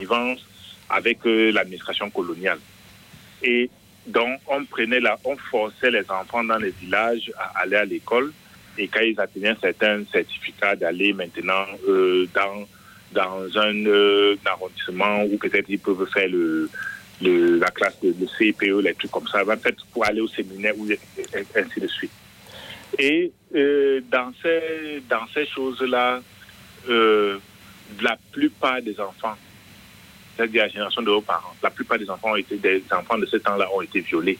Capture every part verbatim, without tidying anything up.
connivence avec euh, l'administration coloniale. Et donc, on prenait la, on forçait les enfants dans les villages à aller à l'école. Et quand ils atteignaient certains certificats, d'aller maintenant euh, dans, dans un, euh, un arrondissement où peut-être ils peuvent faire le, le, la classe de le C P E, les trucs comme ça, peut-être pour aller au séminaire, ou ainsi de suite. Et euh, dans ces, dans ces choses-là, euh, la plupart des enfants, c'est-à-dire la génération de vos parents, la plupart des enfants ont été, des enfants de ce temps-là ont été violés.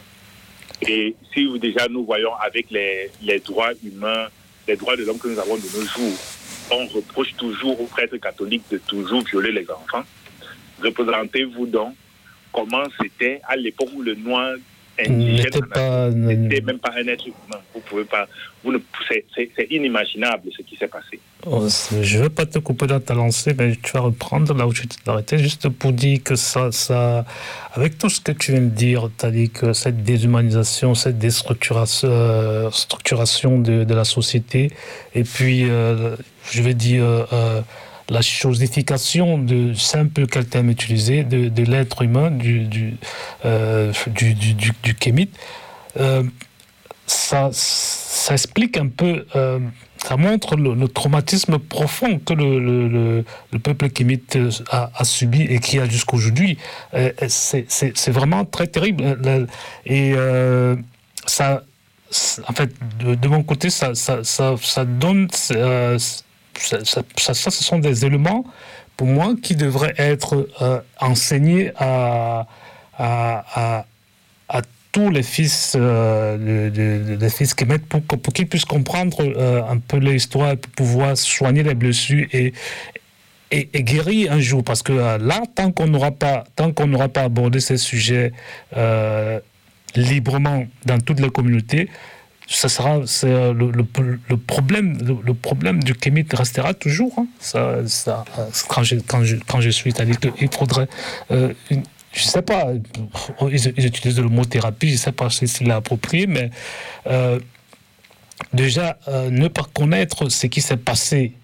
Et si vous, déjà nous voyons avec les, les droits humains, les droits de l'homme que nous avons de nos jours, on reproche toujours aux prêtres catholiques de toujours violer les enfants. Représentez-vous donc comment c'était à l'époque où le noir indigène n'était même pas un être humain. Vous pouvez pas, vous ne, c'est, c'est, c'est inimaginable ce qui s'est passé. Je ne veux pas te couper dans ta lancée, mais tu vas reprendre là où tu t'es arrêté, juste pour dire que ça, ça, avec tout ce que tu viens de dire, tu as dit que cette déshumanisation, cette déstructuration euh, structuration de, de la société, et puis, euh, je vais dire, euh, la chosification de, c'est un peu quel terme utiliser, de, de l'être humain, du, du, euh, du, du, du, du kémite, euh, ça, ça explique un peu... Euh, ça montre le, le traumatisme profond que le, le, le, le peuple kémite a, a subi et qui a jusqu'aujourd'hui. Euh, c'est, c'est, c'est vraiment très terrible. Et euh, ça, en fait, de, de mon côté, ça, ça, ça, ça donne... Euh, ça, ça, ça, ça, ce sont des éléments, pour moi, qui devraient être euh, enseignés à... à, à à tous les fils, euh, de, de, de fils kémites pour, pour qu'ils puissent comprendre euh, un peu l'histoire, pour pouvoir soigner les blessures et, et, et guérir un jour. Parce que euh, là, tant qu'on n'aura pas, tant qu'on n'aura pas abordé ces sujets euh, librement dans toutes les communautés, ça sera, c'est, euh, le, le, le, problème, le, le problème du kémite restera toujours. Hein. Ça, ça, quand, je, quand, je, quand je suis, c'est-à-dire qu'il faudrait euh, une, je ne sais pas, ils, ils utilisent le mot thérapie, je ne sais pas si c'est approprié, mais euh, déjà, euh, ne pas connaître ce qui s'est passé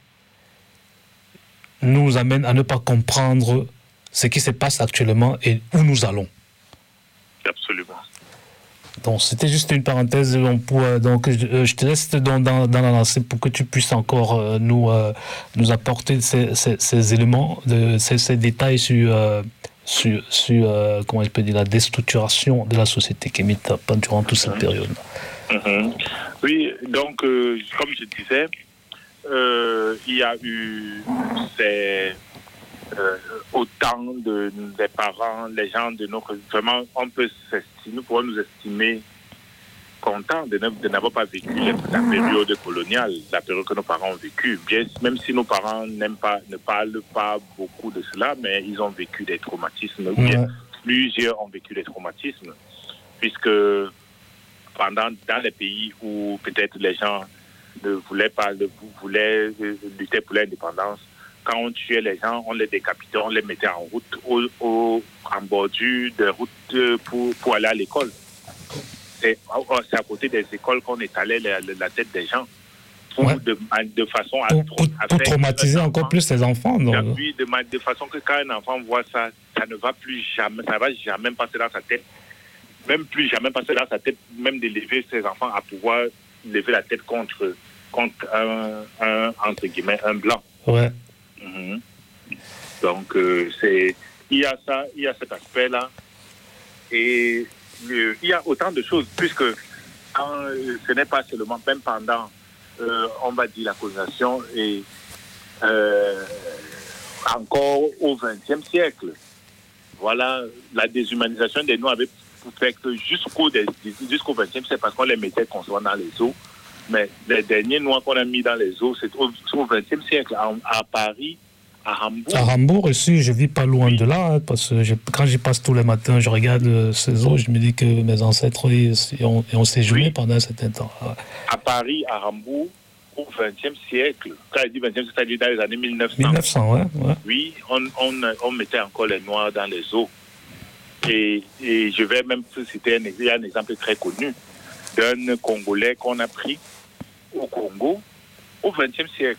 nous amène à ne pas comprendre ce qui se passe actuellement et où nous allons. Absolument. Donc, c'était juste une parenthèse. Pour, donc, je, je te laisse dans, dans, dans la lancée pour que tu puisses encore euh, nous, euh, nous apporter ces, ces, ces éléments, de, ces, ces détails sur... Euh, sur, sur euh, comment je peux dire, la déstructuration de la société kémite durant toute cette période. Mm-hmm. Oui, donc, euh, comme je disais, euh, il y a eu ces, euh, autant de, des parents, les gens de notre... Vraiment, on peut s'estimer, nous pouvons nous estimer contents de, ne, de n'avoir pas vécu la, la période coloniale, la période que nos parents ont vécue. Bien, même si nos parents n'aiment pas, ne parlent pas beaucoup de cela, mais ils ont vécu des traumatismes. Ouais. Bien, plusieurs ont vécu des traumatismes, puisque pendant, dans les pays où peut-être les gens ne voulaient pas, ne voulaient lutter pour l'indépendance, quand on tuait les gens, on les décapitait, on les mettait en route, au, au, en bordure de route pour, pour aller à l'école. C'est, c'est à côté des écoles qu'on étalait la, la tête des gens pour ouais. de, de façon à, pour, pour, à pour traumatiser encore enfant, plus les enfants. Donc. Puis de, de façon que quand un enfant voit ça, ça ne va plus jamais, ça ne va jamais passer dans sa tête, même plus jamais passer dans sa tête, même d'élever ses enfants à pouvoir lever la tête contre, contre un, un, entre guillemets, un blanc. Ouais. Mm-hmm. Donc, euh, c'est, il y a ça, il y a cet aspect-là. Et euh, il y a autant de choses, puisque quand, euh, ce n'est pas seulement, même pendant, euh, on va dire, la colonisation, et euh, encore au vingtième siècle, voilà, la déshumanisation des Noirs avait fait que jusqu'au, jusqu'au vingtième siècle, parce qu'on les mettait constamment dans les eaux, mais les derniers Noirs qu'on a mis dans les eaux, c'est au, au vingtième siècle, à, à Paris, à Hambourg. À Hambourg aussi, je vis pas loin oui. de là, hein, parce que je, quand j'y passe tous les matins, je regarde euh, ces eaux, je me dis que mes ancêtres ils, ils ont, ils ont séjourné oui. pendant un certain temps. Ouais. À Paris, à Hambourg, au vingtième siècle, quand je dis vingtième, c'est-à-dire dans les années mille neuf cents. mille neuf cents, ouais. ouais. Oui, on, on, on mettait encore les Noirs dans les eaux. Et, et je vais même citer un, un exemple très connu d'un Congolais qu'on a pris au Congo au vingtième siècle.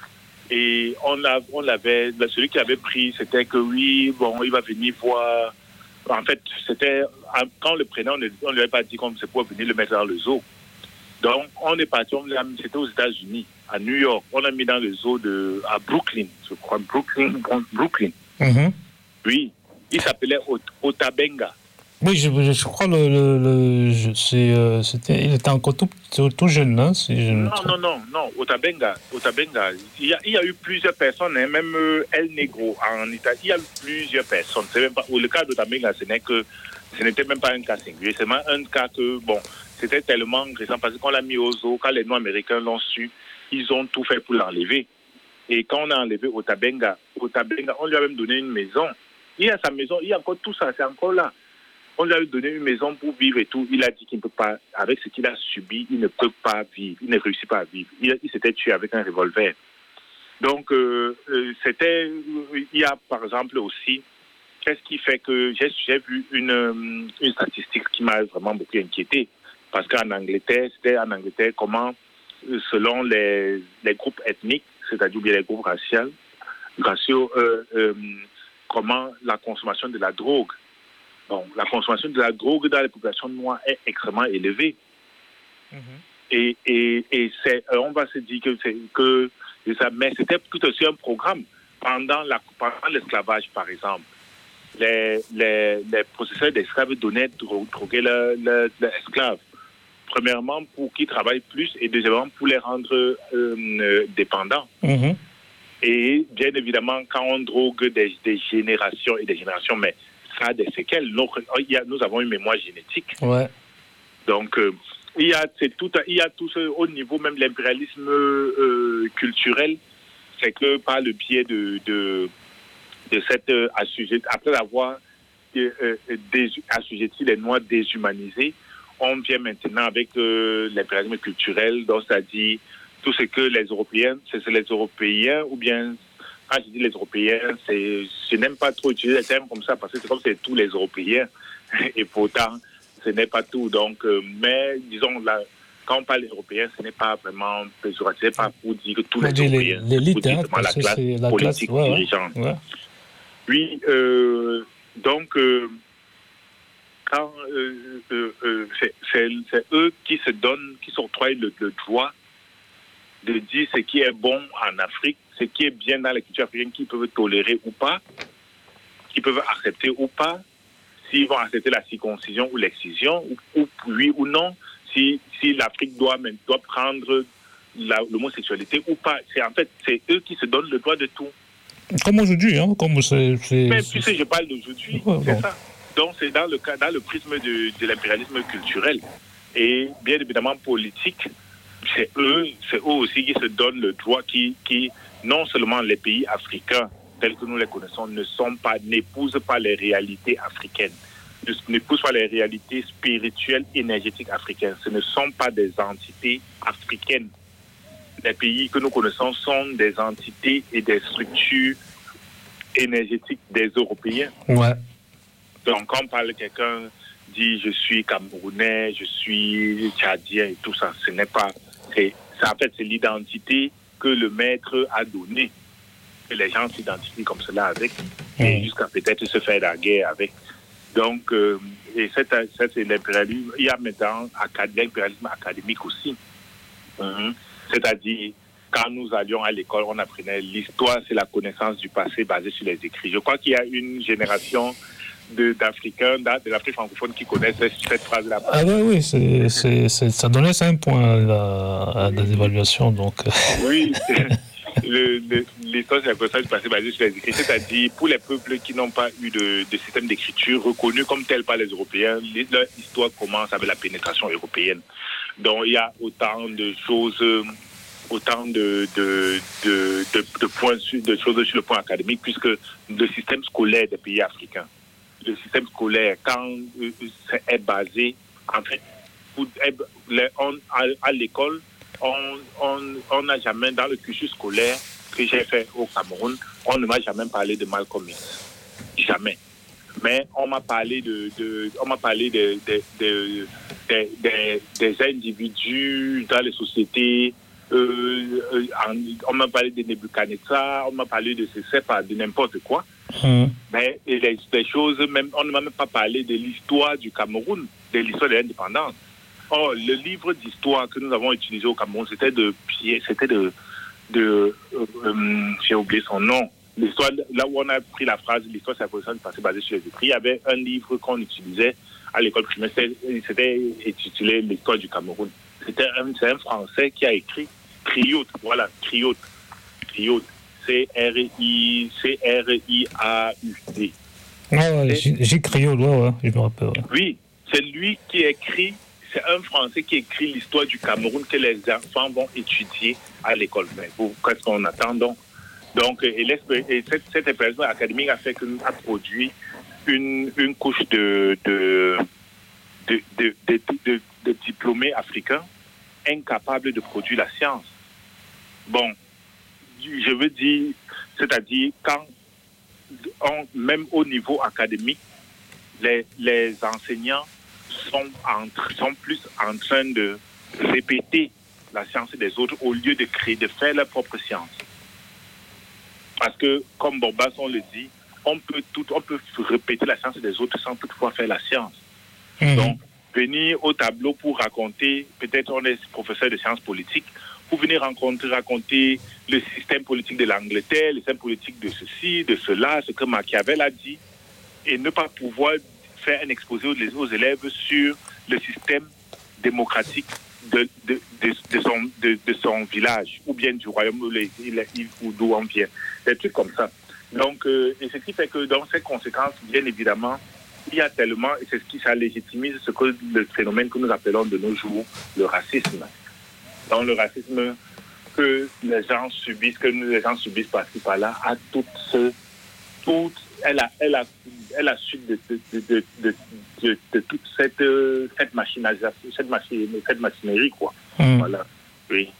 Et on, a, on l'avait, celui qui avait pris, c'était que oui, bon, il va venir voir. En fait, c'était, quand on le prenait, on ne on lui avait pas dit qu'on c'est pour venir le mettre dans le zoo. Donc, on est parti, on l'a mis, c'était aux États-Unis, à New York. On l'a mis dans le zoo de, à Brooklyn, je crois, Brooklyn, Brooklyn. Mm-hmm. Oui, il s'appelait Ot- Otabenga. Oui, je, je, je crois le, le, le je, c'est, euh, c'était, il était encore tout, tout, tout jeune, hein, si je Non, non, non, non, Otabenga, Otabenga. Il y a, il y a eu plusieurs personnes, hein, même euh, El Negro en Italie, il y a eu plusieurs personnes. C'est même pas, le cas d'Otabenga, ce n'est que, ce n'était même pas un cas singulier, c'est même un cas que, bon, c'était tellement récent parce qu'on l'a mis au zoo, quand les Noirs-Américains l'ont su, ils ont tout fait pour l'enlever. Et quand on a enlevé Otabenga, Otabenga, on lui a même donné une maison. Il a sa maison, il y a encore tout ça, c'est encore là. On lui a donné une maison pour vivre et tout. Il a dit qu'il ne peut pas, avec ce qu'il a subi, il ne peut pas vivre. Il ne réussit pas à vivre. Il, il s'était tué avec un revolver. Donc, euh, euh, c'était. Il y a, par exemple, aussi. Qu'est-ce qui fait que j'ai, j'ai vu une, une statistique qui m'a vraiment beaucoup inquiété. Parce qu'en Angleterre, c'était en Angleterre comment, selon les, les groupes ethniques, c'est-à-dire bien les groupes raciaux, raciaux euh, euh, comment la consommation de la drogue. Bon, la consommation de la drogue dans les populations noires est extrêmement élevée. Mm-hmm. Et, et, et c'est, on va se dire que c'est que ça, mais c'était tout aussi un programme pendant, la, pendant l'esclavage, par exemple. Les, les, les processeurs d'esclaves donnaient droguer leurs esclaves. Premièrement, pour qu'ils travaillent plus et deuxièmement, pour les rendre euh, dépendants. Mm-hmm. Et bien évidemment, quand on drogue des, des générations et des générations, mais ça a des séquelles. Nous, il y a, nous avons une mémoire génétique. Ouais. Donc, euh, il y a c'est tout, il y a tout ce, au niveau même de l'impérialisme euh, culturel, c'est que par le biais de de, de cette euh, assujetti, après avoir euh, euh, des, assujetti les Noirs déshumanisés, on vient maintenant avec euh, l'impérialisme culturel, donc c'est-à-dire tout ce que les Européens, c'est, c'est les Européens ou bien quand je dis les Européens, c'est, je n'aime pas trop utiliser les termes comme ça parce que c'est comme c'est tous les Européens. Et pourtant, ce n'est pas tout. Donc, euh, mais disons, là, quand on parle européen, ce n'est pas vraiment péjoratif, ce n'est pas pour dire que tous les Européens, l'élite, c'est hein, pour dire la classe la politique classe, ouais, dirigeante. Ouais. Oui, euh, donc, euh, quand, euh, euh, euh, c'est, c'est, c'est eux qui se donnent, qui s'octroient le, le droit de dire ce qui est bon en Afrique, ce qui est bien dans la culture africaine, qu'ils peuvent tolérer ou pas, qu'ils peuvent accepter ou pas, s'ils vont accepter la circoncision ou l'excision, ou, ou oui ou non, si, si l'Afrique doit, doit prendre la, l'homosexualité ou pas. C'est, en fait, c'est eux qui se donnent le droit de tout. Comme aujourd'hui, hein, comme c'est... c'est Mais puisque je parle d'aujourd'hui, ouais, c'est bon. Ça. Donc, c'est dans le, cas, dans le prisme de, de l'impérialisme culturel. Et bien évidemment politique, c'est eux, c'est eux aussi qui se donnent le droit, qui, qui non seulement les pays africains tels que nous les connaissons ne sont pas, n'épousent pas les réalités africaines, n'épousent pas les réalités spirituelles, énergétiques africaines. Ce ne sont pas des entités africaines. Les pays que nous connaissons sont des entités et des structures énergétiques des Européens. Ouais. Donc, quand on parle de quelqu'un dit je suis Camerounais, je suis Tchadien et tout ça, ce n'est pas... C'est, ça, en fait, c'est l'identité que le maître a donnée, que les gens s'identifient comme cela avec, mmh. et jusqu'à peut-être se faire la guerre avec. Donc, euh, et ça, c'est l'impérialisme. Il y a maintenant l'impérialisme académique aussi. Mmh. C'est-à-dire, quand nous allions à l'école, on apprenait l'histoire, c'est la connaissance du passé basée sur les écrits. Je crois qu'il y a une génération de, d'Africains, de l'Afrique francophone qui connaissent cette, cette phrase-là. Ah oui, oui, c'est, c'est, c'est, ça donnait cinq points à, à des évaluations. Donc. Oui, le, le, l'histoire, c'est la connaissance du passé basée sur les écrits. C'est-à-dire, pour les peuples qui n'ont pas eu de, de système d'écriture reconnu comme tel par les Européens, leur histoire commence avec la pénétration européenne. Donc, il y a autant de choses... autant de, de, de, de, de, points, de choses sur le point académique, puisque le système scolaire des pays africains, le système scolaire, quand euh, est basé, en fait, pour, on, à, à l'école, on n'a jamais, dans le cursus scolaire que j'ai fait au Cameroun, on ne m'a jamais parlé de Malcolm X. Jamais. Mais on m'a parlé de, de on m'a parlé de, de, de, de, de, des individus dans les sociétés, euh, euh, on m'a parlé de Nebuchadnezzar, on m'a parlé de ce c'est pas de n'importe quoi. Mmh. Mais et les, les choses, même, on ne m'a même pas parlé de l'histoire du Cameroun, de l'histoire de l'indépendance. Oh, le livre d'histoire que nous avons utilisé au Cameroun, c'était de Pierre, c'était de, de euh, euh, j'ai oublié son nom. L'histoire, là où on a pris la phrase, l'histoire c'est la position du passé basée sur les écrits. Il y avait un livre qu'on utilisait à l'école primaire, c'était, c'était intitulé l'histoire du Cameroun. C'était un, c'est un Français qui a écrit Crioute, voilà, Crioute, Crioute, C R I, C R I A U D. Ah ouais, j'ai, j'ai Crioute, ouais, ouais, je me rappelle. Ouais. Oui, c'est lui qui écrit. C'est un Français qui écrit l'histoire du Cameroun que les enfants vont étudier à l'école. Mais vous, qu'est-ce qu'on attend donc? Donc, et, et cette, cette expérience académique a fait que nous a produit une, une couche de, de, de, de, de, de, de diplômés africains incapables de produire la science. Bon, je veux dire, c'est-à-dire quand, on, même au niveau académique, les, les enseignants sont, en, sont plus en train de répéter la science des autres au lieu de créer, de faire leur propre science. Parce que, comme Borbas, on le dit, on peut, tout, on peut répéter la science des autres sans toutefois faire la science. Mmh. Donc, venir au tableau pour raconter, peut-être on est professeur de sciences politiques, pour venir rencontrer, raconter le système politique de l'Angleterre, le système politique de ceci, de cela, ce que Machiavel a dit, et ne pas pouvoir faire un exposé aux, aux élèves sur le système démocratique de, de, de, de, son, de, de son village, ou bien du royaume où d'où on vient. Des trucs comme ça. Donc, euh, et ce qui fait que dans ces conséquences, bien évidemment, il y a tellement, et c'est ce qui ça légitimise ce que le phénomène que nous appelons de nos jours le racisme. Dans le racisme que les gens subissent, que nous, les gens subissent par-ci par-là, à toutes ce, toutes, elle a, elle a, elle a su de, de, de, de, de, de, de toute cette, cette machinisation, cette, machine, cette machinerie, quoi. Mmh. Voilà. Oui.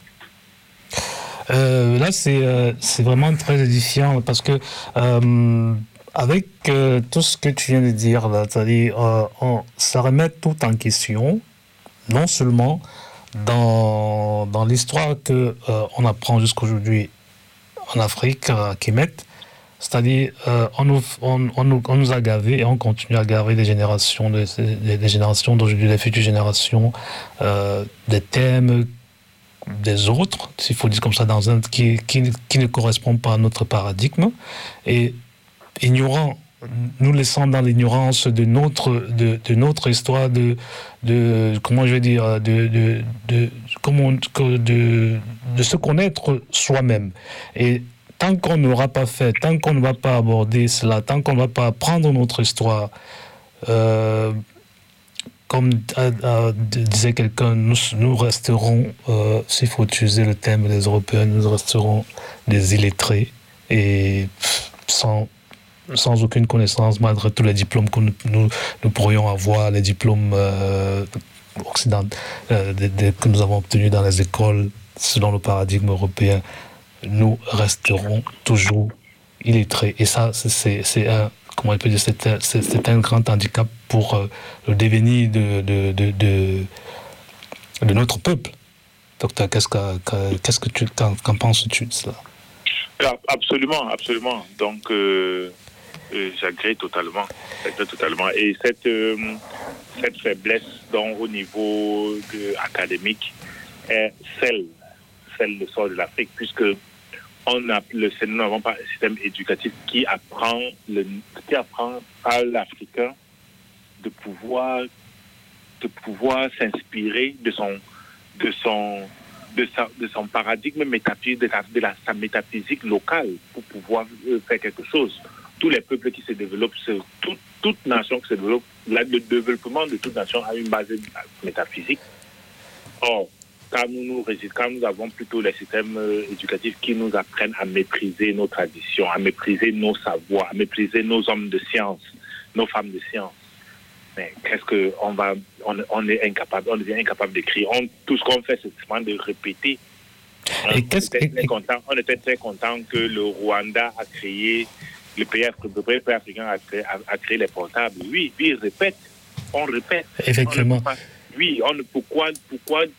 Euh, là, c'est, euh, c'est vraiment très édifiant parce que euh, avec euh, tout ce que tu viens de dire, là, c'est-à-dire, euh, on, ça remet tout en question, non seulement dans, dans l'histoire qu'on euh, apprend jusqu'aujourd'hui en Afrique, à Kemet, c'est-à-dire euh, on, nous, on, on, nous, on nous a gavés et on continue à gaver des générations, des, des, des générations d'aujourd'hui, des futures générations, euh, des thèmes des autres, s'il faut dire comme ça, dans un qui, qui, qui ne correspond pas à notre paradigme, et ignorant, nous laissant dans l'ignorance de notre, de, de notre histoire, de, de, comment je vais dire, de, de, de, comment, de, de se connaître soi-même. Et tant qu'on n'aura pas fait, tant qu'on ne va pas aborder cela, tant qu'on ne va pas apprendre notre histoire, euh, comme euh, euh, disait quelqu'un, nous, nous resterons, euh, s'il faut utiliser le terme des Européens, nous resterons des illettrés et sans, sans aucune connaissance, malgré tous les diplômes que nous, nous, nous pourrions avoir, les diplômes euh, occidentaux euh, des, des, que nous avons obtenus dans les écoles, selon le paradigme européen, nous resterons toujours illettrés. Et ça, c'est, c'est un... Comment on peut dire, c'est un, c'est, c'est un grand handicap pour euh, le devenir de, de, de, de, de notre peuple. Docteur, qu'est-ce que, que, qu'est-ce que tu, qu'en, qu'en penses-tu de cela? Alors, absolument, absolument. Donc, euh, euh, j'agrée totalement, j'agrée totalement. Et cette, euh, cette faiblesse donc, au niveau de, académique est celle, celle du sort de l'Afrique, puisque On a, le, nous n'avons pas un système éducatif qui apprend, le, qui apprend à l'Africain de pouvoir, de pouvoir s'inspirer de son, de son, de sa, de son paradigme métaphysique, de, la, de la, sa métaphysique locale pour pouvoir faire quelque chose. Tous les peuples qui se développent, tout, toute nation qui se développe, là, le développement de toute nation a une base métaphysique. Or, Quand nous, quand nous avons plutôt les systèmes éducatifs qui nous apprennent à mépriser nos traditions, à mépriser nos savoirs, à mépriser nos hommes de science, nos femmes de science. Mais qu'est-ce que on va, on, on est incapable, on devient incapable d'écrire. On, tout ce qu'on fait, c'est simplement de répéter. On, Et qu'est-ce était que... très content, on était très content que le Rwanda a créé, le pays, le pays africain a créé, a, a créé les portables. Oui, puis ils répètent, on répète. Effectivement. On pas, oui, on, pourquoi, pourquoi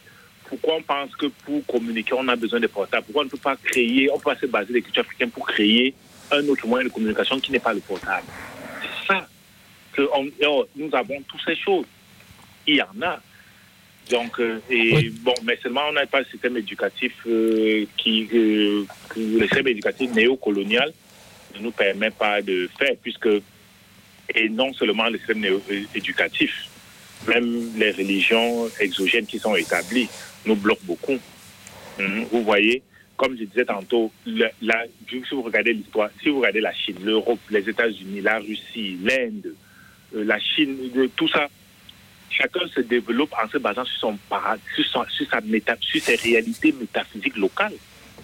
pourquoi on pense que pour communiquer, on a besoin de portables? Pourquoi on ne peut pas créer, on peut pas se baser sur les cultures africaines pour créer un autre moyen de communication qui n'est pas le portable? C'est ça que on, oh, nous avons toutes ces choses. Il y en a. Donc, euh, et oui. bon, mais seulement on n'a pas le système éducatif euh, qui, euh, le système éducatif néocolonial ne nous permet pas de faire, puisque, et non seulement le système néo- éducatif, même les religions exogènes qui sont établies nous bloquent beaucoup. Mm-hmm. Vous voyez, comme je disais tantôt, le, la, si vous regardez l'histoire, si vous regardez la Chine, l'Europe, les États-Unis, la Russie, l'Inde, euh, la Chine, de, tout ça, chacun se développe en se basant sur son paradis, sur, son, sur, sa méta, sur ses réalités métaphysiques locales.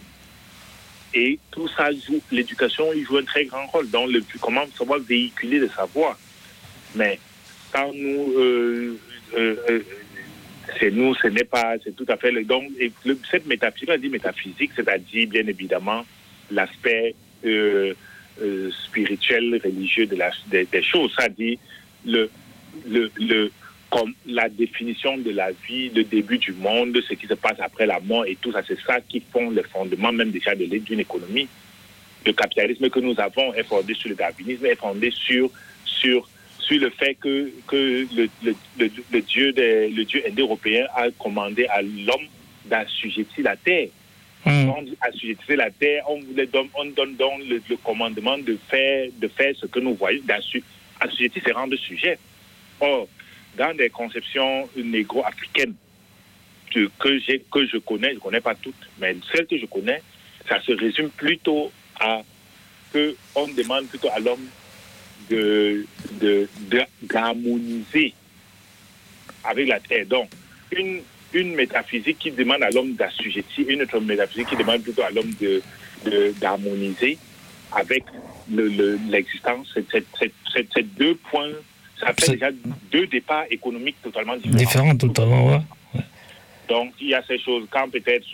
Et tout ça joue, l'éducation, il joue un très grand rôle dans le comment savoir véhiculer le savoir. Mais quand nous, euh, euh, euh, c'est nous, ce n'est pas, c'est tout à fait le donc et le, cette métaphysique, on dit métaphysique, c'est-à-dire bien évidemment l'aspect euh, euh, spirituel, religieux de la, des, des choses, c'est-à-dire le le le comme la définition de la vie, le début du monde, ce qui se passe après la mort et tout ça, c'est ça qui font le fondement même déjà de d'une économie. Le capitalisme que nous avons est fondé sur le darwinisme, est fondé sur sur sur le fait que que le le, le, le dieu des, le dieu indo-européen a commandé à l'homme d'assujettir la terre. Mmh. On assujettit la terre, on voulait donne, on donne donc le, le commandement de faire de faire ce que nous voyons, d'assujettir, c'est rendre sujet. Or, dans des conceptions négro-africaines que, que, j'ai, que je connais, je ne connais pas toutes, mais celles que je connais, ça se résume plutôt à qu'on demande plutôt à l'homme de, de, de, d'harmoniser avec la terre. Donc, une, une métaphysique qui demande à l'homme d'assujettir, une autre métaphysique qui demande plutôt à l'homme de, de, d'harmoniser avec le, le, l'existence. C'est, c'est, c'est, c'est deux points. Ça fait c'est... déjà deux départs économiques totalement différents. Différents, totalement, ouais. Donc, il y a ces choses. Quand peut-être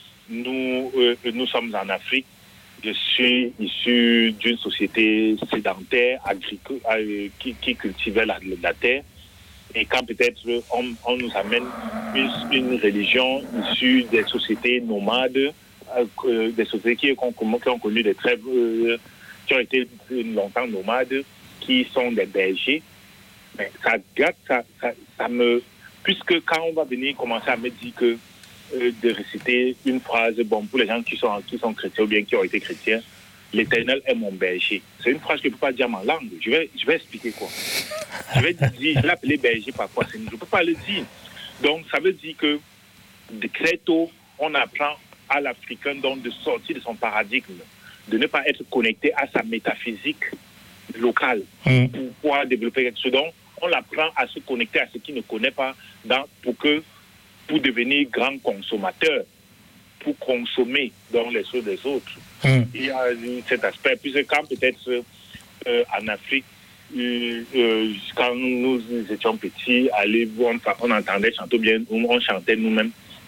nous, euh, nous sommes en Afrique, je suis issu d'une société sédentaire, agricole, euh, qui, qui cultivait la, la terre. Et quand peut-être on, on nous amène une, une religion issue des sociétés nomades, euh, des sociétés qui, qui, ont, qui ont connu des trêves, euh, qui ont été longtemps nomades, qui sont des bergers, mais ça gâte, ça, ça, ça me... Puisque quand on va venir commencer à me dire que euh, de réciter une phrase, bon, pour les gens qui sont, qui sont chrétiens ou bien qui ont été chrétiens, l'Éternel est mon berger. C'est une phrase que je ne peux pas dire en langue. Je vais, je vais expliquer quoi. Je vais dire, je vais l'appeler berger par quoi. Je ne peux pas le dire. Donc, ça veut dire que de très tôt, on apprend à l'Africain donc de sortir de son paradigme, de ne pas être connecté à sa métaphysique locale mmh. pour pouvoir développer quelque chose. Donc, on l'apprend à se connecter à ce qu'il ne connaît pas dans, pour, que, pour devenir grand consommateur, pour consommer dans les choses des autres. Mmh. Il y a cet aspect. Puisque quand peut-être euh, en Afrique, euh, euh, quand nous étions petits, allez, on, on entendait chanter bien, on chantait nous-mêmes.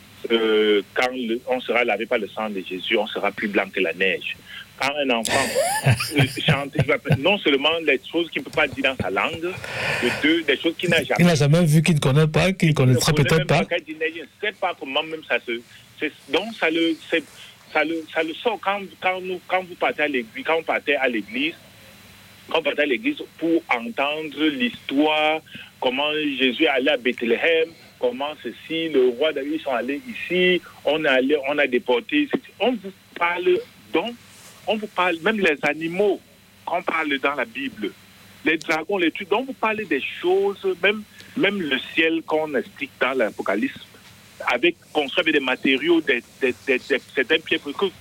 Euh, quand le, on sera lavé par le sang de Jésus, on sera plus blanc que la neige. Quand un enfant euh, chante, non seulement les choses qu'il ne peut pas dire dans sa langue, de deux, des choses qu'il n'a jamais, il n'a jamais vu, qu'il ne connaît pas, qu'il ne connaîtra peut-être pas. pas. Il ne sait pas comment même ça se... C'est, donc ça le, c'est, ça, le, ça le sort quand, quand, nous, quand vous partez à l'église, quand vous partez à l'église, quand vous partez à l'église pour entendre l'histoire, comment Jésus est allé à Bethléem, comment ceci, le roi David sont allés ici, on a, allé, on a déporté, on vous parle donc, on vous parle, même les animaux, qu'on parle dans la Bible, les dragons, les trucs, donc vous parlez des choses, même, même le ciel qu'on explique dans l'Apocalypse, avec construit avec des matériaux, des, des, des, des, certains pieds,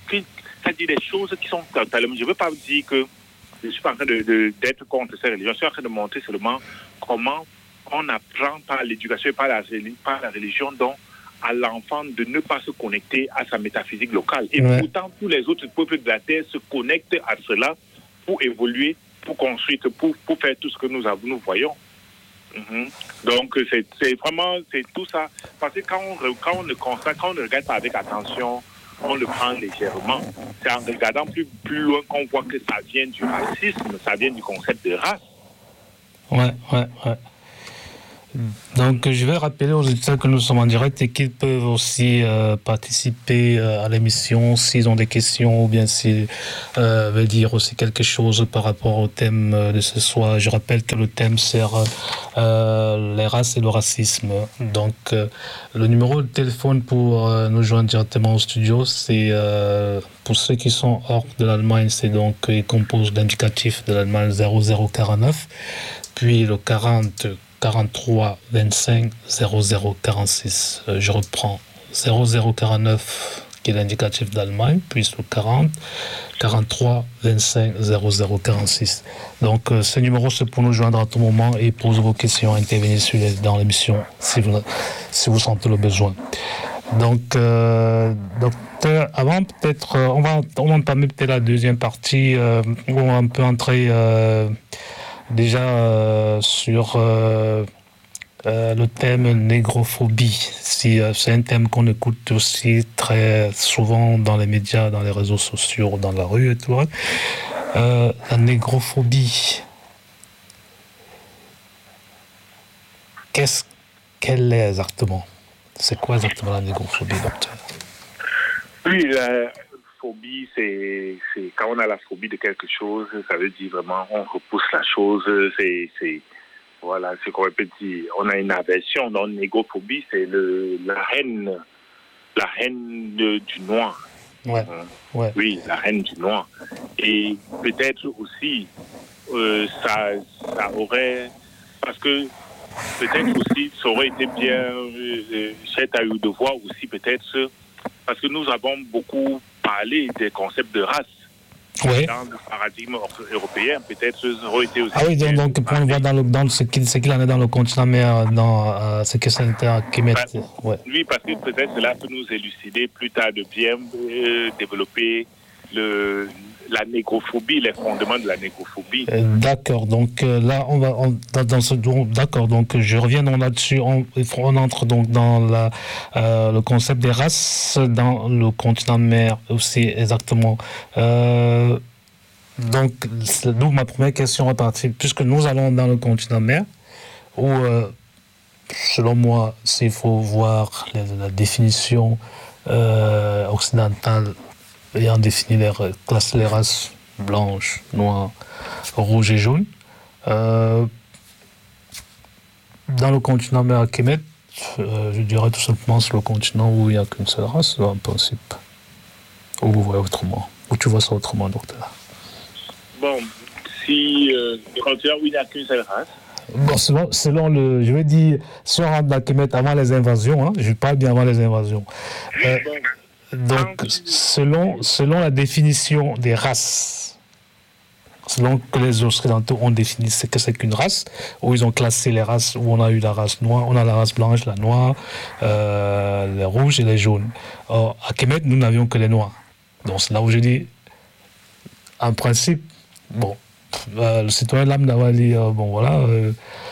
ça dit des choses qui sont totalement... Je ne veux pas dire que je suis pas en train de, de, d'être contre ces religions, je suis en train de montrer seulement comment on apprend par l'éducation et par la, par la religion, donc à l'enfant de ne pas se connecter à sa métaphysique locale. Et ouais. Pourtant, tous les autres peuples de la Terre se connectent à cela pour évoluer, pour construire, pour, pour faire tout ce que nous, avons, nous voyons. Mm-hmm. Donc, c'est, c'est vraiment c'est tout ça. Parce que quand on, quand on le constate, quand on ne regarde pas avec attention, on le prend légèrement. C'est en regardant plus, plus loin qu'on voit que ça vient du racisme, ça vient du concept de race. Ouais, ouais, ouais. Donc, je vais rappeler aux auditeurs que nous sommes en direct et qu'ils peuvent aussi euh, participer euh, à l'émission s'ils ont des questions ou bien s'ils euh, veulent dire aussi quelque chose par rapport au thème de ce soir. Je rappelle que le thème c'est euh, les races et le racisme. Donc, euh, le numéro de téléphone pour euh, nous joindre directement au studio, c'est euh, pour ceux qui sont hors de l'Allemagne, c'est donc ils composent l'indicatif de l'Allemagne zéro zéro quarante-neuf, puis le quarante quarante-trois vingt-cinq zéro zéro quarante-six. Euh, je reprends zéro zéro quarante-neuf qui est l'indicatif d'Allemagne, puis le quarante quarante-trois vingt-cinq zéro zéro quarante-six. Donc euh, ce numéro c'est pour nous joindre à tout moment et poser vos questions, intervenir sur les, dans l'émission si vous, si vous sentez le besoin. Donc, euh, docteur, avant peut-être, euh, on va on va entamer peut-être la deuxième partie euh, où on peut entrer euh, déjà euh, sur euh, euh, le thème négrophobie. Si, euh, c'est un thème qu'on écoute aussi très souvent dans les médias, dans les réseaux sociaux, dans la rue et tout. Euh, la négrophobie. Qu'est-ce qu'elle est exactement? C'est quoi exactement la négrophobie, docteur? Oui, la phobie, c'est, c'est quand on a la phobie de quelque chose, ça veut dire vraiment on repousse la chose, c'est, c'est voilà, c'est qu'on peut dire, on a une aversion. Donc, négrophobie, c'est le, la haine, la haine de, du noir. Ouais. Ouais. Oui, la haine du noir. Et peut-être aussi, euh, ça, ça aurait, parce que peut-être aussi, ça aurait été bien, euh, c'est à eux de voir aussi peut-être, parce que nous avons beaucoup parlé des concepts de race. Oui. Dans le paradigme européen, peut-être ça aurait été aussi. Ah oui, donc, donc pour on voit dans, le, dans ce qu'il ce qu'il en est dans le continent, mais euh, dans euh, ce que c'est qui met. Bah, ouais. Oui, parce que peut-être cela peut nous élucider plus tard de bien euh, développer le, la négrophobie, les fondements de la négrophobie. Euh, d'accord, donc euh, là, on va on, dans, dans ce d'accord, donc je reviens donc là-dessus. On, on entre donc dans la, euh, le concept des races dans le continent mer aussi exactement. Euh, donc, d'où ma première question est partie, puisque nous allons dans le continent mer, où euh, selon moi, s'il faut voir la, la définition euh, occidentale ayant défini les, classer les races blanches, noires, rouges et jaunes, euh, dans le continent Méakémet, euh, je dirais tout simplement c'est le continent où il n'y a qu'une seule race, en principe. Ou vous voyez autrement. Ou tu vois ça autrement, docteur? Bon, si euh, le continent où il n'y a qu'une seule race. Bon, selon, selon le, je vais dire, si on rentre dans Kémet avant les invasions, hein, je parle bien avant les invasions. Euh, donc, selon, selon la définition des races, selon que les Occidentaux ont défini ce que c'est qu'une race, où ils ont classé les races, où on a eu la race noire, on a la race blanche, la noire, euh, les rouges et les jaunes. Or, à Kémet, nous n'avions que les noirs. Donc, c'est là où je dis, en principe, bon, Euh, le citoyen lambda va dire euh, bon voilà euh,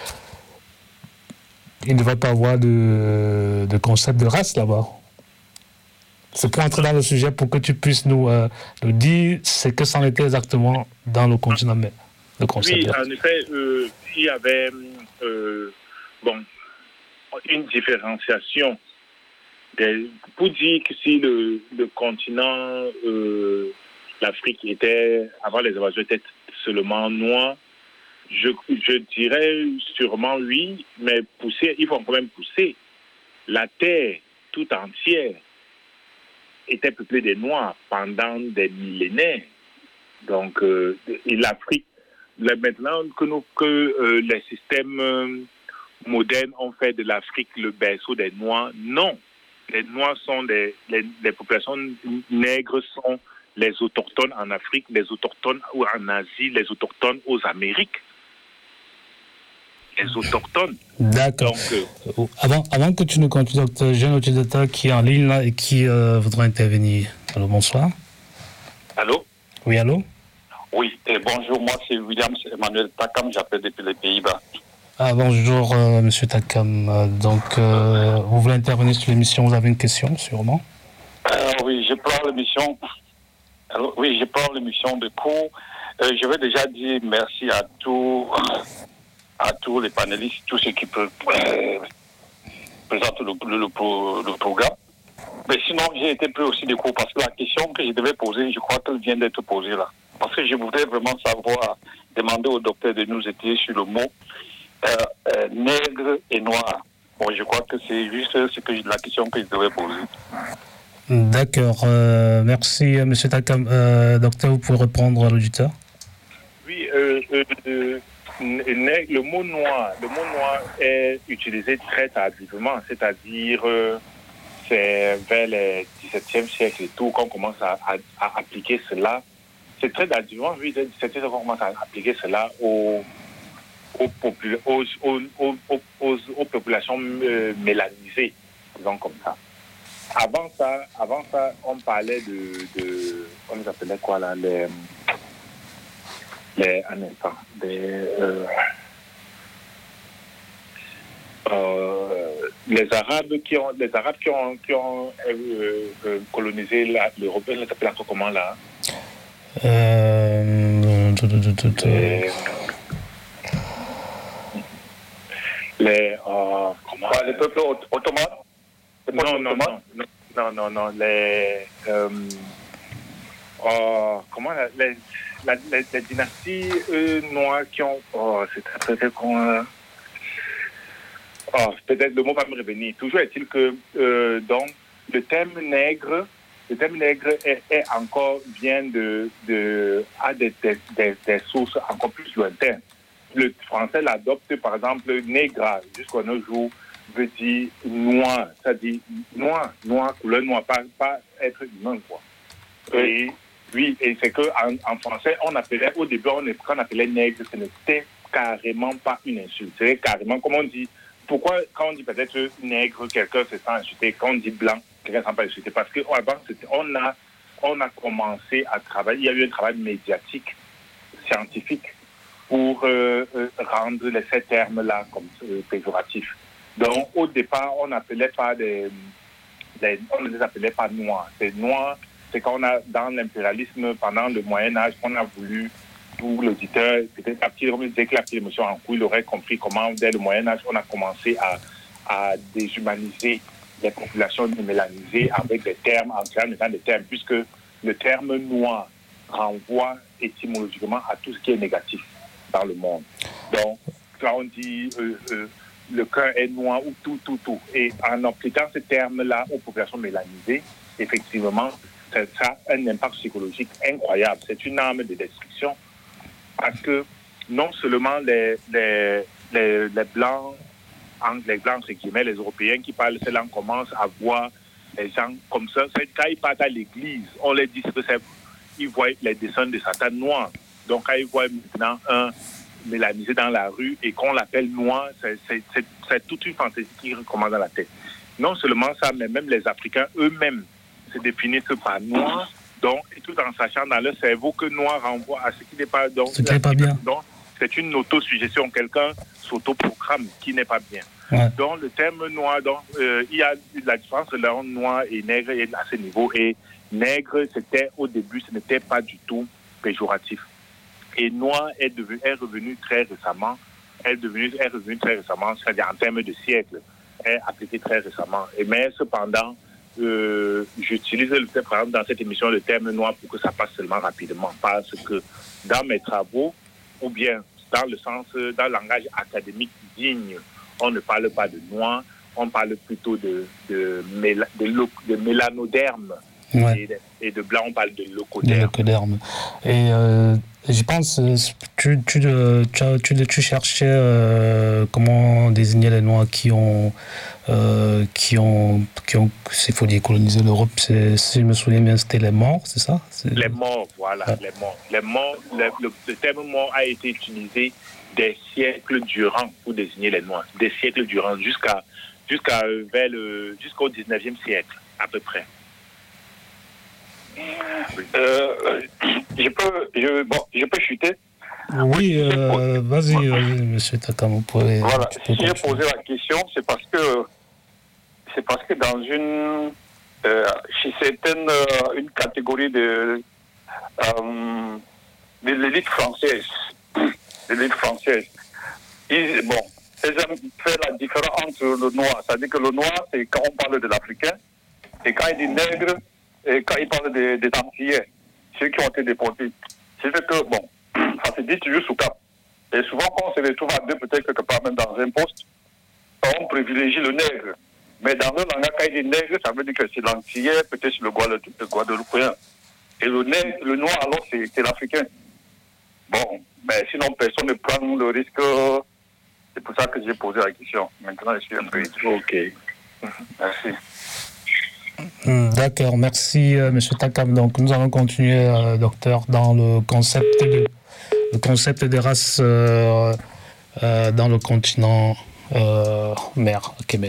il ne va pas avoir de, de concept de race là-bas. C'est pour entrer dans le sujet pour que tu puisses nous, euh, nous dire ce que c'en était exactement dans le continent mais le concept. Oui, en effet, euh, il y avait euh, bon, une différenciation des, pour dire que si le, le continent euh, l'Afrique était avant les invasions était seulement noir, je, je dirais sûrement oui, mais pousser, il faut quand même pousser. La terre tout entière était peuplée des Noirs pendant des millénaires. Donc, euh, et l'Afrique, là, maintenant que, nous, que euh, les systèmes euh, modernes ont fait de l'Afrique le berceau des Noirs, non. Les Noirs sont des, les, les populations nègres sont les autochtones en Afrique, les autochtones en Asie, les autochtones aux Amériques. Les autochtones. D'accord. Donc, euh, avant, avant que tu nous continues, j'ai un utilisateur qui est en ligne là et qui euh, voudrait intervenir. Allô, bonsoir. Allô? Oui, allô? Oui, et bonjour, moi c'est William Emmanuel Takam, j'appelle depuis les Pays-Bas. Ah, bonjour, euh, monsieur Takam. Donc, euh, vous voulez intervenir sur l'émission, vous avez une question, sûrement? euh, Oui, je prends l'émission. Alors, oui, je prends l'émission de cours. Euh, je vais déjà dire merci à tous, à tous les panélistes, tous ceux qui peuvent, euh, présentent le, le, le, pro, le programme. Mais sinon, j'ai été pris aussi de cours parce que la question que je devais poser, je crois qu'elle vient d'être posée là. Parce que je voudrais vraiment savoir, demander au docteur de nous étayer sur le mot euh, euh, nègre et noir. Bon, je crois que c'est juste ce que, la question que je devais poser. D'accord. Euh, merci, M. Takam. Euh, docteur, vous pouvez répondre à l'auditeur? Oui, euh, euh, euh, le mot noir, le mot noir est utilisé très tardivement, c'est-à-dire euh, c'est vers le dix-septième siècle et tout qu'on commence à, à, à appliquer cela. C'est très tardivement, oui, le dix-septième siècle qu'on commence à appliquer cela aux, aux, popula- aux, aux, aux, aux, aux populations euh, mélanisées, disons comme ça. Avant ça, avant ça, on parlait de, de on les appelait quoi là, les, les, un instant, des, euh, euh, les Arabes qui ont, les Arabes qui ont, qui ont euh, euh, colonisé la, l'Europe, on les appelait encore comment là? Euh... Les, les, euh, comment? Ouais, les peuples ottomans. Non, non, non, non, non, non, non, les, euh, oh, comment, la, les, la, les, les dynasties euh, noires qui ont, oh, c'est très, très, très, oh, peut-être le mot va me revenir. Toujours est-il que, euh, donc, le terme nègre, le terme nègre est, est encore, vient de, de, a des, des, des, des sources encore plus lointaines. Le français l'adopte, par exemple, négra, jusqu'à nos jours, veut dire noir, c'est-à-dire noir, noir, couleur noire, pas, pas être humain, quoi. Et oui, et c'est qu'en en français, on appelait, au début, on, quand on appelait nègre, ce n'était carrément pas une insulte. C'est carrément, comme on dit, pourquoi quand on dit peut-être nègre, quelqu'un se sent insulté, quand on dit blanc, quelqu'un ne se sent pas insulté, parce qu'avant, on a, on a commencé à travailler, il y a eu un travail médiatique, scientifique, pour euh, euh, rendre ces termes-là comme euh, péjoratifs. Donc, au départ, on n'appelait pas des, des, on ne les appelait pas noirs. C'est noir, c'est qu'on a, dans l'impérialisme, pendant le Moyen-Âge, on a voulu, pour l'auditeur, peut-être à petit, dès que la petite émotion en coup, il aurait compris comment, dès le Moyen-Âge, on a commencé à, à déshumaniser les populations mélanisées avec des termes, en créant des termes, puisque le terme noir renvoie étymologiquement à tout ce qui est négatif dans le monde. Donc, quand on dit euh, euh, le cœur est noir ou tout, tout, tout, et en appliquant ce terme-là aux populations mélanisées, effectivement, ça, ça a un impact psychologique incroyable. C'est une arme de destruction parce que non seulement les, les, les, les Blancs, les Blancs, entre guillemets, les Européens qui parlent cette langue commencent à voir les gens comme ça. Quand ils partent à l'église, on les dit que c'est, ils voient les dessins de Satan noirs. Donc, quand ils voient maintenant un mélanisé dans la rue et qu'on l'appelle noir, c'est, c'est, c'est, c'est toute une fantaisie qui recommence dans la tête. Non seulement ça, mais même les Africains eux-mêmes se définissent par noir, donc, et tout en sachant dans leur cerveau que noir renvoie à ce qui n'est pas, donc, ce qui n'est pas bien. Donc, c'est une autosuggestion. Quelqu'un s'autoprogramme qui n'est pas bien. Ouais. Donc, le terme noir, donc, euh, il y a la différence entre noir et nègre à ce niveau. Et nègre, c'était au début, ce n'était pas du tout péjoratif. Et noir est, devenu, est revenu très récemment, est, devenu, est revenu très récemment, c'est-à-dire en termes de siècle, est appliqué très récemment. Et mais cependant, euh, j'utilise le, par exemple dans cette émission le terme noir pour que ça passe seulement rapidement, parce que dans mes travaux, ou bien dans le sens, dans le langage académique digne, on ne parle pas de noir, on parle plutôt de, de, méla, de, de, de mélanoderme. Ouais. Et, de, et de blanc, on parle de locoderme. De locoderme. Et euh, je pense, tu, tu, tu, tu, tu cherchais euh, comment désigner les Noirs qui ont, euh, qui ont, qui ont, s'il faut dire, colonisé l'Europe. C'est, si je me souviens bien, c'était les morts, c'est ça? C'est... Les morts, voilà, ah. les morts. Les morts, le, le, le terme mort a été utilisé des siècles durant pour désigner les Noirs. Des siècles durant, jusqu'à, jusqu'à, vers le, jusqu'au dix-neuvième siècle, à peu près. Euh, je peux, je, bon, je peux chuter. Oui, euh, vas-y, vas-y, monsieur Takam, vous pouvez. Voilà. Si j'ai posé la question, c'est parce que c'est parce que dans une euh, chez certaines euh, une catégorie de euh, de l'élite française, de l'élite française, ils, bon, ils aiment faire la différence entre le noir. C'est-à-dire que le noir, c'est quand on parle de l'Africain, et quand il dit nègre, et quand il parle des, des Antillais, ceux qui ont été déportés. C'est fait que, bon, ça se dit toujours sous cap. Et souvent, quand on se retrouve à deux, peut-être quelque part même dans un poste, on privilégie le nègre. Mais dans le langage, quand il dit nègre, ça veut dire que c'est l'Antillais, peut-être c'est le Guadeloupéen. Et le nègre, le noir, alors, c'est, c'est l'Africain. Bon, mais sinon, personne ne prend le risque. C'est pour ça que j'ai posé la question. Maintenant, je suis un peu étudié. Ok. Merci. D'accord, merci euh, Monsieur Takam. Donc nous allons continuer, euh, docteur, dans le concept de, le concept des races euh, euh, dans le continent euh, mère, Kemet.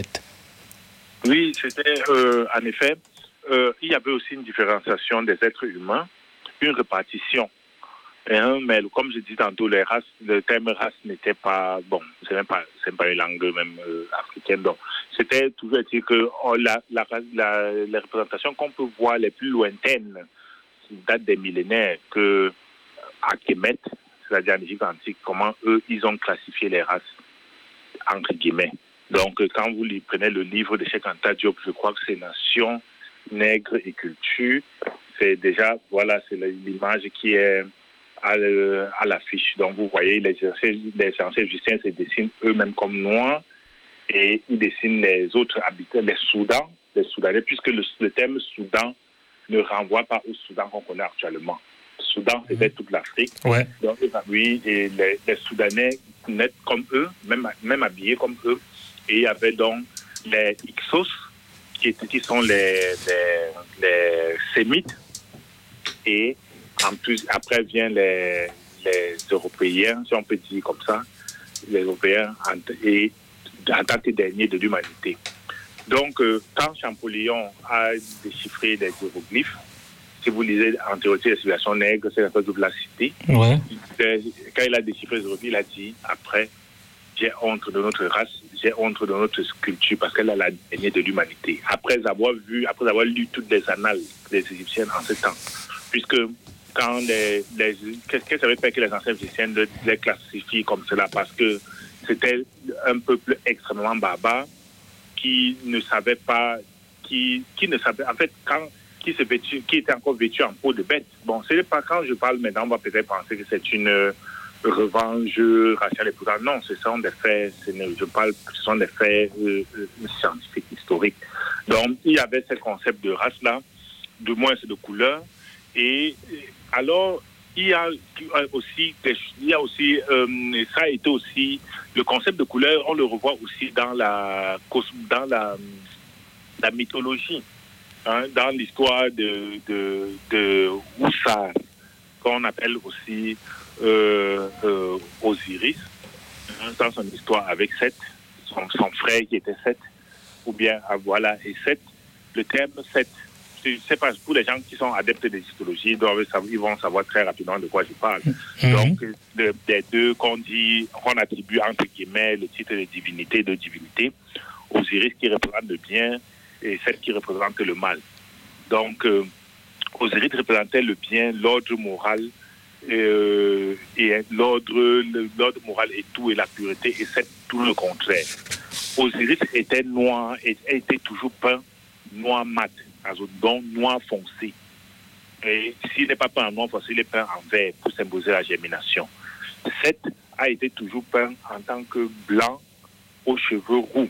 Oui, c'était euh, en effet, euh, il y avait aussi une différenciation des êtres humains, une répartition. Hein, mais comme je dis tantôt, les races, le terme race n'était pas bon, c'est même pas, c'est pas une langue même euh, africaine. Donc, c'était toujours dire que oh, la, la, la, les représentations qu'on peut voir les plus lointaines datent des millénaires que à Kemet, c'est-à-dire en Égypte antique, comment eux ils ont classifié les races entre guillemets. Donc, quand vous prenez le livre de Cheikh Anta Diop, je crois que c'est Nation, Nègre et Culture. C'est déjà, voilà, c'est l'image qui est à, le, à l'affiche. Donc, vous voyez, les anciens, les anciens Égyptiens se dessinent eux-mêmes comme noirs et ils dessinent les autres habitants, les Soudans, les Soudanais, puisque le, le terme Soudan ne renvoie pas au Soudan qu'on connaît actuellement. Soudan, c'était toute l'Afrique. Ouais. Donc, oui, et les, les Soudanais nets comme eux, même, même habillés comme eux. Et il y avait donc les Hyksos, qui, étaient, qui sont les, les, les Sémites. Et en plus, après viennent les, les Européens, si on peut dire comme ça, les Européens en, et en tant que derniers de l'humanité. Donc, euh, quand Champollion a déchiffré les hiéroglyphes, si vous lisez Antériorité des civilisations nègres, c'est la chose de la cité. Ouais. Quand il a déchiffré les hiéroglyphes, il a dit après, j'ai honte de notre race, j'ai honte de notre culture parce qu'elle est la dernière de l'humanité. Après avoir vu, après avoir lu toutes les annales des Égyptiennes en ce temps, puisque quand les, les qu'est-ce que ça veut faire que les anciens Égyptiens les classifient comme cela, parce que c'était un peuple extrêmement barbare qui ne savait pas, qui, qui ne savait, en fait, quand qui se vêtu, qui était encore vêtu en peau de bête. Bon, c'est pas quand je parle maintenant, on va peut-être penser que c'est une revanche raciale et tout ça. Non, ce sont des faits, je parle, ce sont des faits euh, euh, scientifiques, historiques. Donc, il y avait ce concept de race-là, de moins de couleur. Et alors, il y a aussi, il y a aussi euh, ça a été aussi, le concept de couleur, on le revoit aussi dans la, dans la, la mythologie, hein, dans l'histoire de, de, de Oussar, qu'on appelle aussi euh, euh, Osiris, hein, dans son histoire avec Seth, son, son frère qui était Seth, ou bien voilà, et Seth, le terme Seth, je ne sais pas, pour les gens qui sont adeptes de l'histologie, ils, doivent savoir, ils vont savoir très rapidement de quoi je parle. Mm-hmm. Donc, de, des deux qu'on dit, qu'on attribue entre guillemets le titre de divinité, de divinité, Osiris qui représente le bien et Seth qui représente le mal. Donc, euh, Osiris représentait le bien, l'ordre moral, euh, et l'ordre, le, l'ordre moral et tout, et la pureté, et Seth tout le contraire. Osiris était noir, et était toujours peint noir mat, donc noir foncé. Et s'il n'est pas peint en noir foncé, il est peint en vert pour symboliser la germination. Seth a été toujours peint en tant que blanc aux cheveux roux.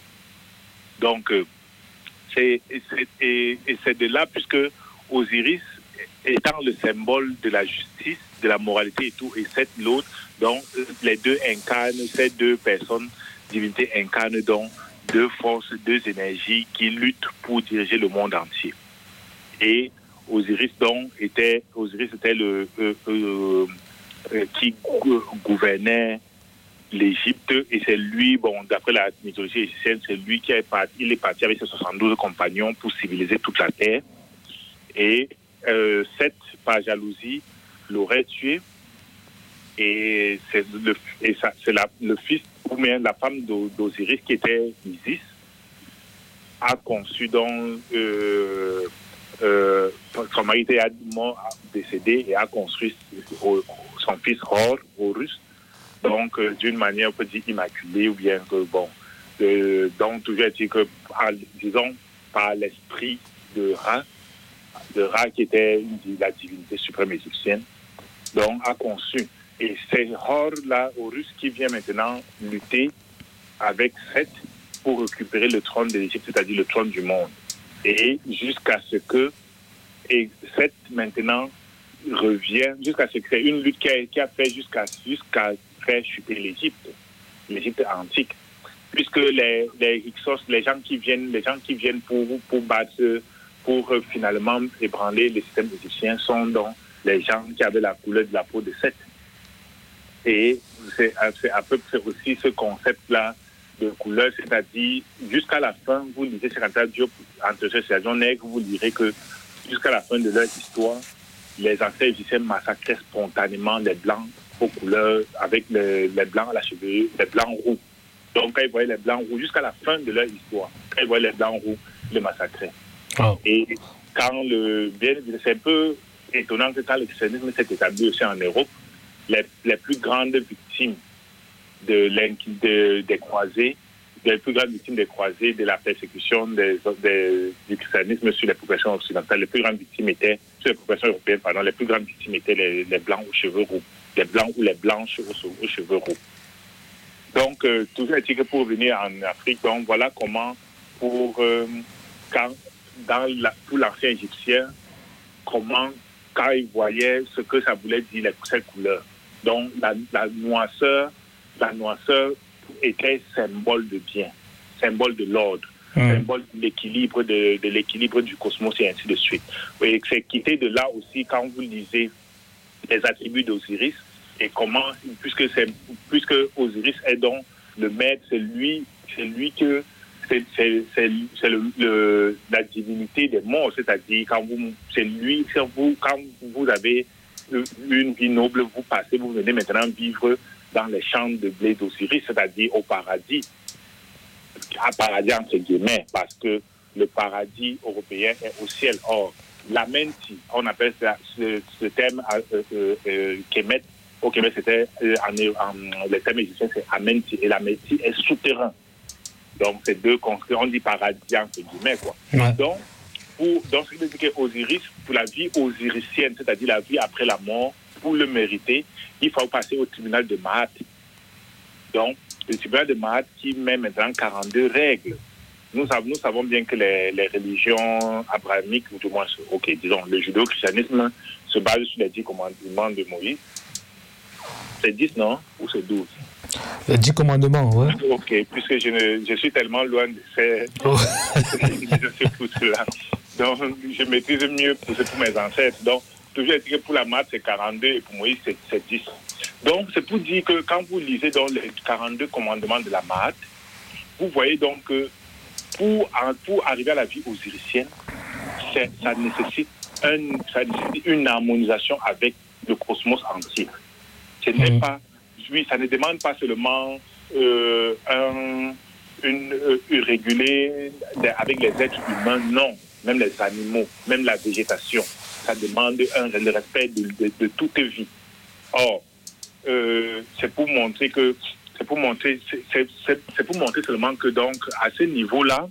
Donc, euh, c'est, c'est, et, et c'est de là, puisque Osiris étant le symbole de la justice, de la moralité et tout, et Seth l'autre, donc les deux incarnent, ces deux personnes, divinités incarnent donc deux forces, deux énergies qui luttent pour diriger le monde entier. Et Osiris donc était, Osiris était le euh, euh, euh, qui gouvernait l'Égypte, et c'est lui, bon, d'après la mythologie égyptienne, c'est lui qui est parti, il est parti avec ses soixante-douze compagnons pour civiliser toute la terre. Et euh, Seth, par jalousie, l'aurait tué. Et c'est, le, et ça, c'est la, le fils, ou bien la femme d'Osiris, qui était Isis, a conçu donc, euh, euh, son mari était mort, décédé, et a construit son fils Hor, Horus, donc euh, d'une manière, on peut dire immaculée, ou bien que, bon, euh, donc toujours dit que, par, disons, par l'esprit de Ra, de Ra qui était une, la divinité suprême égyptienne, donc a conçu. Et c'est Hor, là, Horus, qui vient maintenant lutter avec Seth pour récupérer le trône de l'Égypte, c'est-à-dire le trône du monde. Et jusqu'à ce que et Seth maintenant revient, jusqu'à ce que c'est une lutte qui a, qui a fait jusqu'à, jusqu'à faire chuter l'Égypte, l'Égypte antique. Puisque les, les Hyksos, les gens qui viennent, les gens qui viennent pour, pour battre, pour euh, finalement ébranler le système égyptien sont donc les gens qui avaient la couleur de la peau de Seth. Et c'est, c'est à peu près aussi ce concept-là de couleur, c'est-à-dire jusqu'à la fin, vous lisez Chantal Diop entre ces saisons nègres, vous lirez que jusqu'à la fin de leur histoire, les ancêtres égyptiens massacraient spontanément les blancs aux couleurs, avec les, les blancs à la chevelure, les blancs roux. Donc quand ils voyaient les blancs roux, jusqu'à la fin de leur histoire, quand ils voyaient les blancs roux, ils les massacraient. Oh. Et quand le, bien, c'est un peu étonnant que quand le christianisme s'est établi aussi en Europe, les, les plus grandes victimes de, de, des croisés, les plus grandes victimes des croisés, de la persécution des, des, du christianisme sur les populations occidentales, les plus grandes victimes étaient, sur les populations européennes, pardon, les plus grandes victimes étaient les, les blancs aux cheveux roux, les blancs ou les blanches aux, aux cheveux roux. Donc, euh, toujours est-il que pour venir en Afrique, donc voilà comment, pour, euh, quand, dans la, pour l'ancien égyptien, comment, quand il voyait ce que ça voulait dire, les, ces couleurs. Donc, la, la noirceur, la noirceur était symbole de bien, symbole de l'ordre, mmh. symbole de l'équilibre, de, de l'équilibre du cosmos et ainsi de suite. Et c'est quitté de là aussi quand vous lisez les attributs d'Osiris et comment, puisque c'est, puisque Osiris est donc le maître, c'est lui, c'est lui que c'est, c'est, c'est, c'est le, le, la divinité des morts, c'est-à-dire quand vous, c'est lui, quand vous, quand vous avez une vie noble, vous passez, vous venez maintenant vivre dans les champs de blé d'Osiris, c'est-à-dire au paradis, à paradis entre guillemets, parce que le paradis européen est au ciel. Or, l'Amenti, on appelle ça, ce, ce terme euh, euh, euh, Kemet, au Québec c'était, euh, en, en, le terme égyptien c'est Amenti, et l'Amenti est souterrain. Donc, c'est deux construits, on dit paradis entre guillemets, quoi. Ouais. Donc, pour, donc, ce qui veut dire qu'Osiris, pour la vie osiricienne, c'est-à-dire la vie après la mort, pour le mériter, il faut passer au tribunal de Maat. Donc, le tribunal de Maat qui met maintenant quarante-deux règles. Nous savons, nous savons bien que les, les religions abrahamiques, ou du moins, ok, disons, le judéo-christianisme se base sur les dix commandements de Moïse. C'est dix, non? Ou c'est douze? Les dix commandements, ouais. Ok, puisque je, ne, je suis tellement loin de ces... Oh. de ce pouce-là. Donc, je maîtrise mieux pour, pour mes ancêtres. Donc, toujours dire que pour la maths, c'est quarante-deux et pour Moïse, c'est, c'est dix. Donc, c'est pour dire que quand vous lisez donc les quarante-deux commandements de la maths, vous voyez donc que pour, pour arriver à la vie osiricienne, c'est, ça, nécessite un, ça nécessite une harmonisation avec le cosmos entier. Ce n'est mmh. pas, oui, ça ne demande pas seulement euh, un, une, euh, réguler avec les êtres humains, non, même les animaux, même la végétation. Ça demande un, le respect de, de, de toute vie. Or, euh, c'est pour montrer que, c'est pour montrer, c'est, c'est, c'est, c'est pour montrer seulement que donc à ce niveau-là,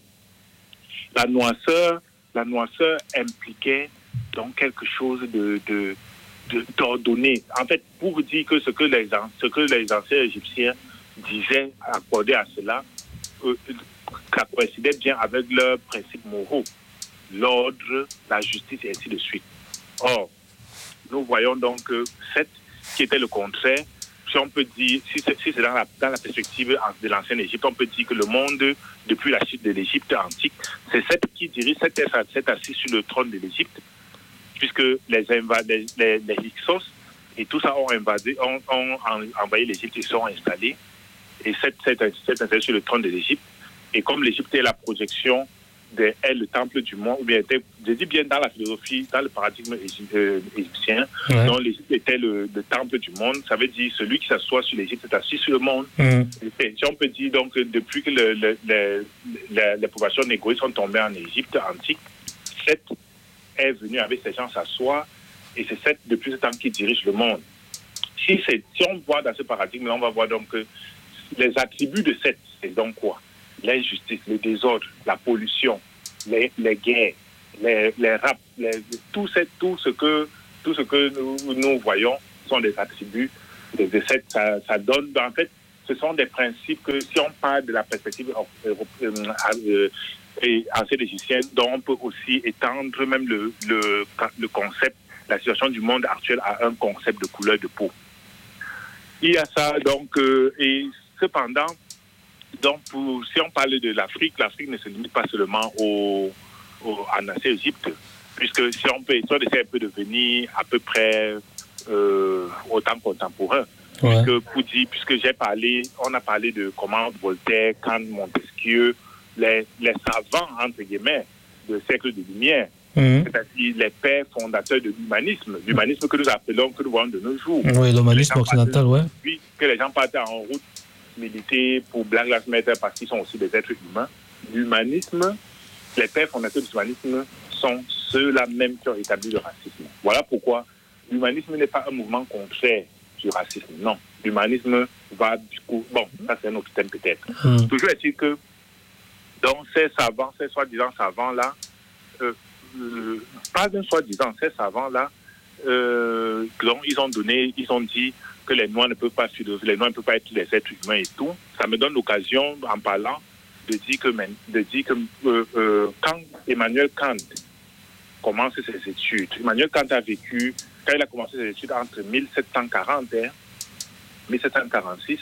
la noirceur, la noirceur impliquait donc quelque chose de, de, de d'ordonné. En fait, pour dire que ce que les, ce que les anciens Égyptiens disaient, accordaient à cela, euh, ça coïncidait bien avec leurs principes moraux, l'ordre, la justice et ainsi de suite. Or, nous voyons donc que Seth, qui était le contraire, si on peut dire, si c'est, si c'est dans, la, dans la perspective de l'ancienne Égypte, on peut dire que le monde, depuis la chute de l'Égypte antique, c'est Seth qui dirige, Seth est assis sur le trône de l'Égypte, puisque les, inva- les, les, les Hyksos et tout ça ont invadé, ont, ont envahi l'Égypte, ils sont installés, et Seth est installé sur le trône de l'Égypte, et comme l'Égypte est la projection de, est le temple du monde, ou bien était, je dis bien dans la philosophie, dans le paradigme égyptien, ouais. dont l'Égypte était le, le temple du monde, ça veut dire celui qui s'assoit sur l'Égypte est assis sur le monde. Mm. Et si on peut dire donc depuis que le, le, le, le, les populations négrières sont tombées en Égypte antique, Seth est venu avec ces gens s'asseoir, et c'est Seth depuis ce temps qui dirige le monde. si, c'est, si on voit dans ce paradigme, on va voir donc que les attributs de cette, c'est donc quoi? L'injustice, le désordre, la pollution, les, les guerres, les, les raps, les, tout, ce, tout, ce que, tout ce que nous, nous voyons sont des attributs de, de cette. Ça, ça donne, en fait, ce sont des principes que si on parle de la perspective euh, euh, et ancien-légicienne, dont on peut aussi étendre même le, le, le concept, la situation du monde actuel à un concept de couleur de peau. Il y a ça, donc, euh, et cependant, donc pour, si on parle de l'Afrique, l'Afrique ne se limite pas seulement au, au, en Asie-Égypte, puisque si on peut, si on essaie un peu de venir à peu près euh, au temps contemporain, ouais. puisque, pour dire, puisque j'ai parlé, on a parlé de comment Voltaire, Kant, Montesquieu, les, les savants, entre guillemets, du siècle de lumière, mmh. c'est-à-dire les pères fondateurs de l'humanisme, l'humanisme que nous appelons, que nous voyons de nos jours. Oui, l'humanisme occidental, oui. Oui, que les gens partent en route militer pour Black Lives Matter parce qu'ils sont aussi des êtres humains. L'humanisme, les pères fondateurs de l'humanisme sont ceux-là même qui ont établi le racisme. Voilà pourquoi l'humanisme n'est pas un mouvement contraire du racisme. Non, l'humanisme va du coup... Bon, ça c'est un autre thème peut-être. Mmh. Toujours est-il que dans ces savants, ces soi-disant savants-là, euh, euh, pas d'un soi-disant, ces savants-là, euh, ils ont donné, ils ont dit que les Noirs ne peuvent pas les Noirs ne peuvent pas être des êtres humains et tout. Ça me donne l'occasion, en parlant, de dire que, de dire que euh, euh, quand Emmanuel Kant commence ses études, Emmanuel Kant a vécu, quand il a commencé ses études entre mille sept cent quarante et mille sept cent quarante-six,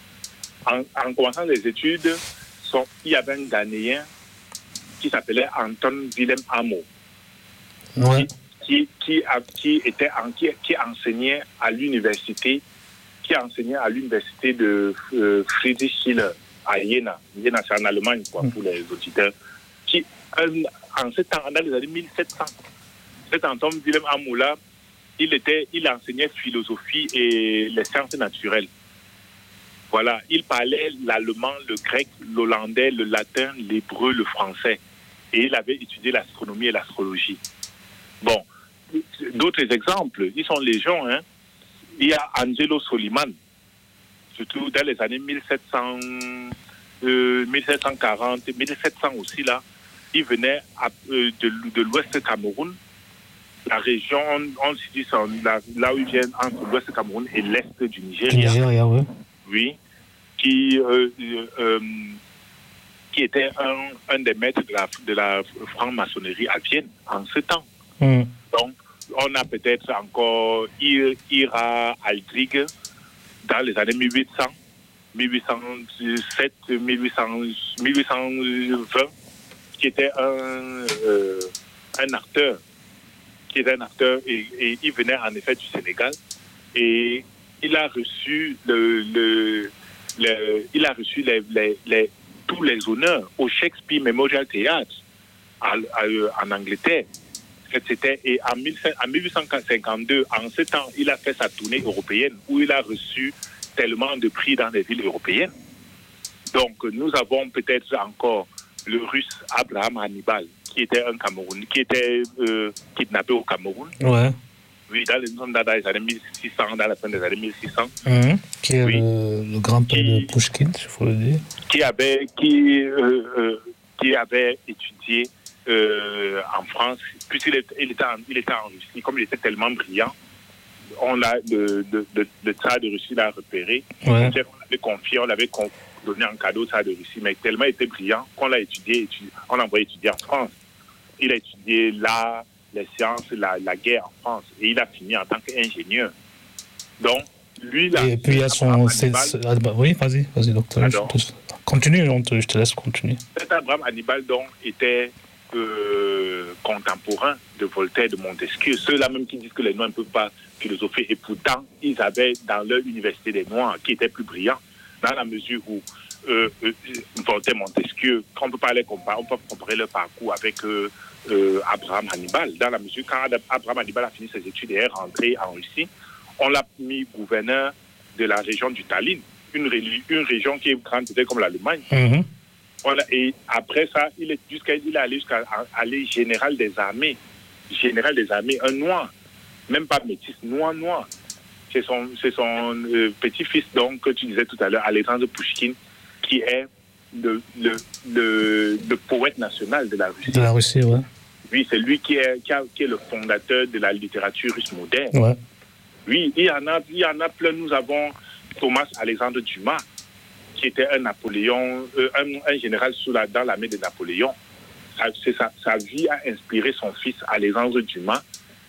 en, en commençant les études, son, il y avait un Ghanéen qui s'appelait Anton Willem Amo, ouais. qui, qui, a, qui, était en, qui, qui enseignait à l'université, qui enseignait à l'université de euh, Friedrich Schiller à Jena. Jena, c'est en Allemagne, quoi, pour les auditeurs. Qui, euh, en ce temps, dans les années mille sept cents, cet Anton Willem Amo là, il était, il enseignait philosophie et les sciences naturelles. Voilà, il parlait l'allemand, le grec, l'hollandais, le latin, l'hébreu, le français. Et il avait étudié l'astronomie et l'astrologie. Bon, d'autres exemples, ils sont légion, hein. Il y a Angelo Soliman, surtout dans les années mille sept cents, euh, mille sept cent quarante, mille sept cents aussi, là. Il venait à, euh, de, de l'ouest Cameroun, la région, on se dit, là, là où ils viennent entre l'ouest Cameroun et l'est du Nigeria. Nigeria, oui. Oui, qui, euh, euh, qui était un, un des maîtres de la, de la franc-maçonnerie à Vienne en ce temps. Mm. Donc, on a peut-être encore Ira Aldrig dans les années mille huit cents, mille huit cent sept, mille huit cents, mille huit cent vingt, qui était un, euh, un acteur, qui était un acteur et, et il venait en effet du Sénégal et il a reçu le, le, le il a reçu les, les, les, tous les honneurs au Shakespeare Memorial Theatre à, à, en Angleterre. C'était, et en, mille, en mille huit cent cinquante-deux, en ce temps, il a fait sa tournée européenne où il a reçu tellement de prix dans les villes européennes. Donc, nous avons peut-être encore le russe Abraham Hannibal, qui était un Camerounais, qui était euh, kidnappé au Cameroun. Ouais. Oui, dans les, dans les années mille six cents, dans la fin des années mille six cents. Mmh. Qui est oui. le, le grand-père de Pouchkine, il faut le dire. Qui avait, qui, euh, euh, qui avait étudié euh, en France, puisqu'il était, il était, en, il était en Russie, comme il était tellement brillant, on l'a, le, le, le, le tsar de Russie l'a repéré. Ouais. On l'avait confié, on l'avait donné en cadeau au tsar de Russie, mais tellement il était brillant qu'on l'a étudié, étudié on l'a envoyé étudier en France. Il a étudié l'art, les sciences, la, la guerre en France, et il a fini en tant qu'ingénieur. Donc, lui, là... Et puis il y a son... C'est, c'est, oui, vas-y, vas-y, docteur. Je te, continue, je te, je te laisse continuer. Cet Abraham Hannibal, donc, était euh, contemporain de Voltaire, de Montesquieu, ceux-là même qui disent que les Noirs ne peuvent pas philosopher, et pourtant, ils avaient dans leur université des Noirs qui étaient plus brillants, dans la mesure où euh, euh, Voltaire, Montesquieu, on peut pas les comparer, on peut comparer leur parcours avec... Euh, Euh, Abraham Hannibal, dans la mesure quand Abraham Hannibal a fini ses études et est rentré en Russie, on l'a mis gouverneur de la région du Tallinn, une, une région qui est grande peut-être comme l'Allemagne. Mm-hmm. On a, et après ça, il est jusqu'à il est allé jusqu'à aller général des armées, général des armées, un noir, même pas métis, noir noir. C'est son, c'est son euh, petit-fils, donc, que tu disais tout à l'heure, Alexandre Pouchkine, qui est le, le, le, le poète national de la Russie. De la Russie, ouais. Oui, c'est lui qui est, qui, a, qui est le fondateur de la littérature russe moderne. Ouais. Oui, il y en a, il y en a plein. Nous avons Thomas Alexandre Dumas, qui était un Napoléon, euh, un, un général sous la, dans l'armée de Napoléon. Sa, c'est sa, sa vie a inspiré son fils Alexandre Dumas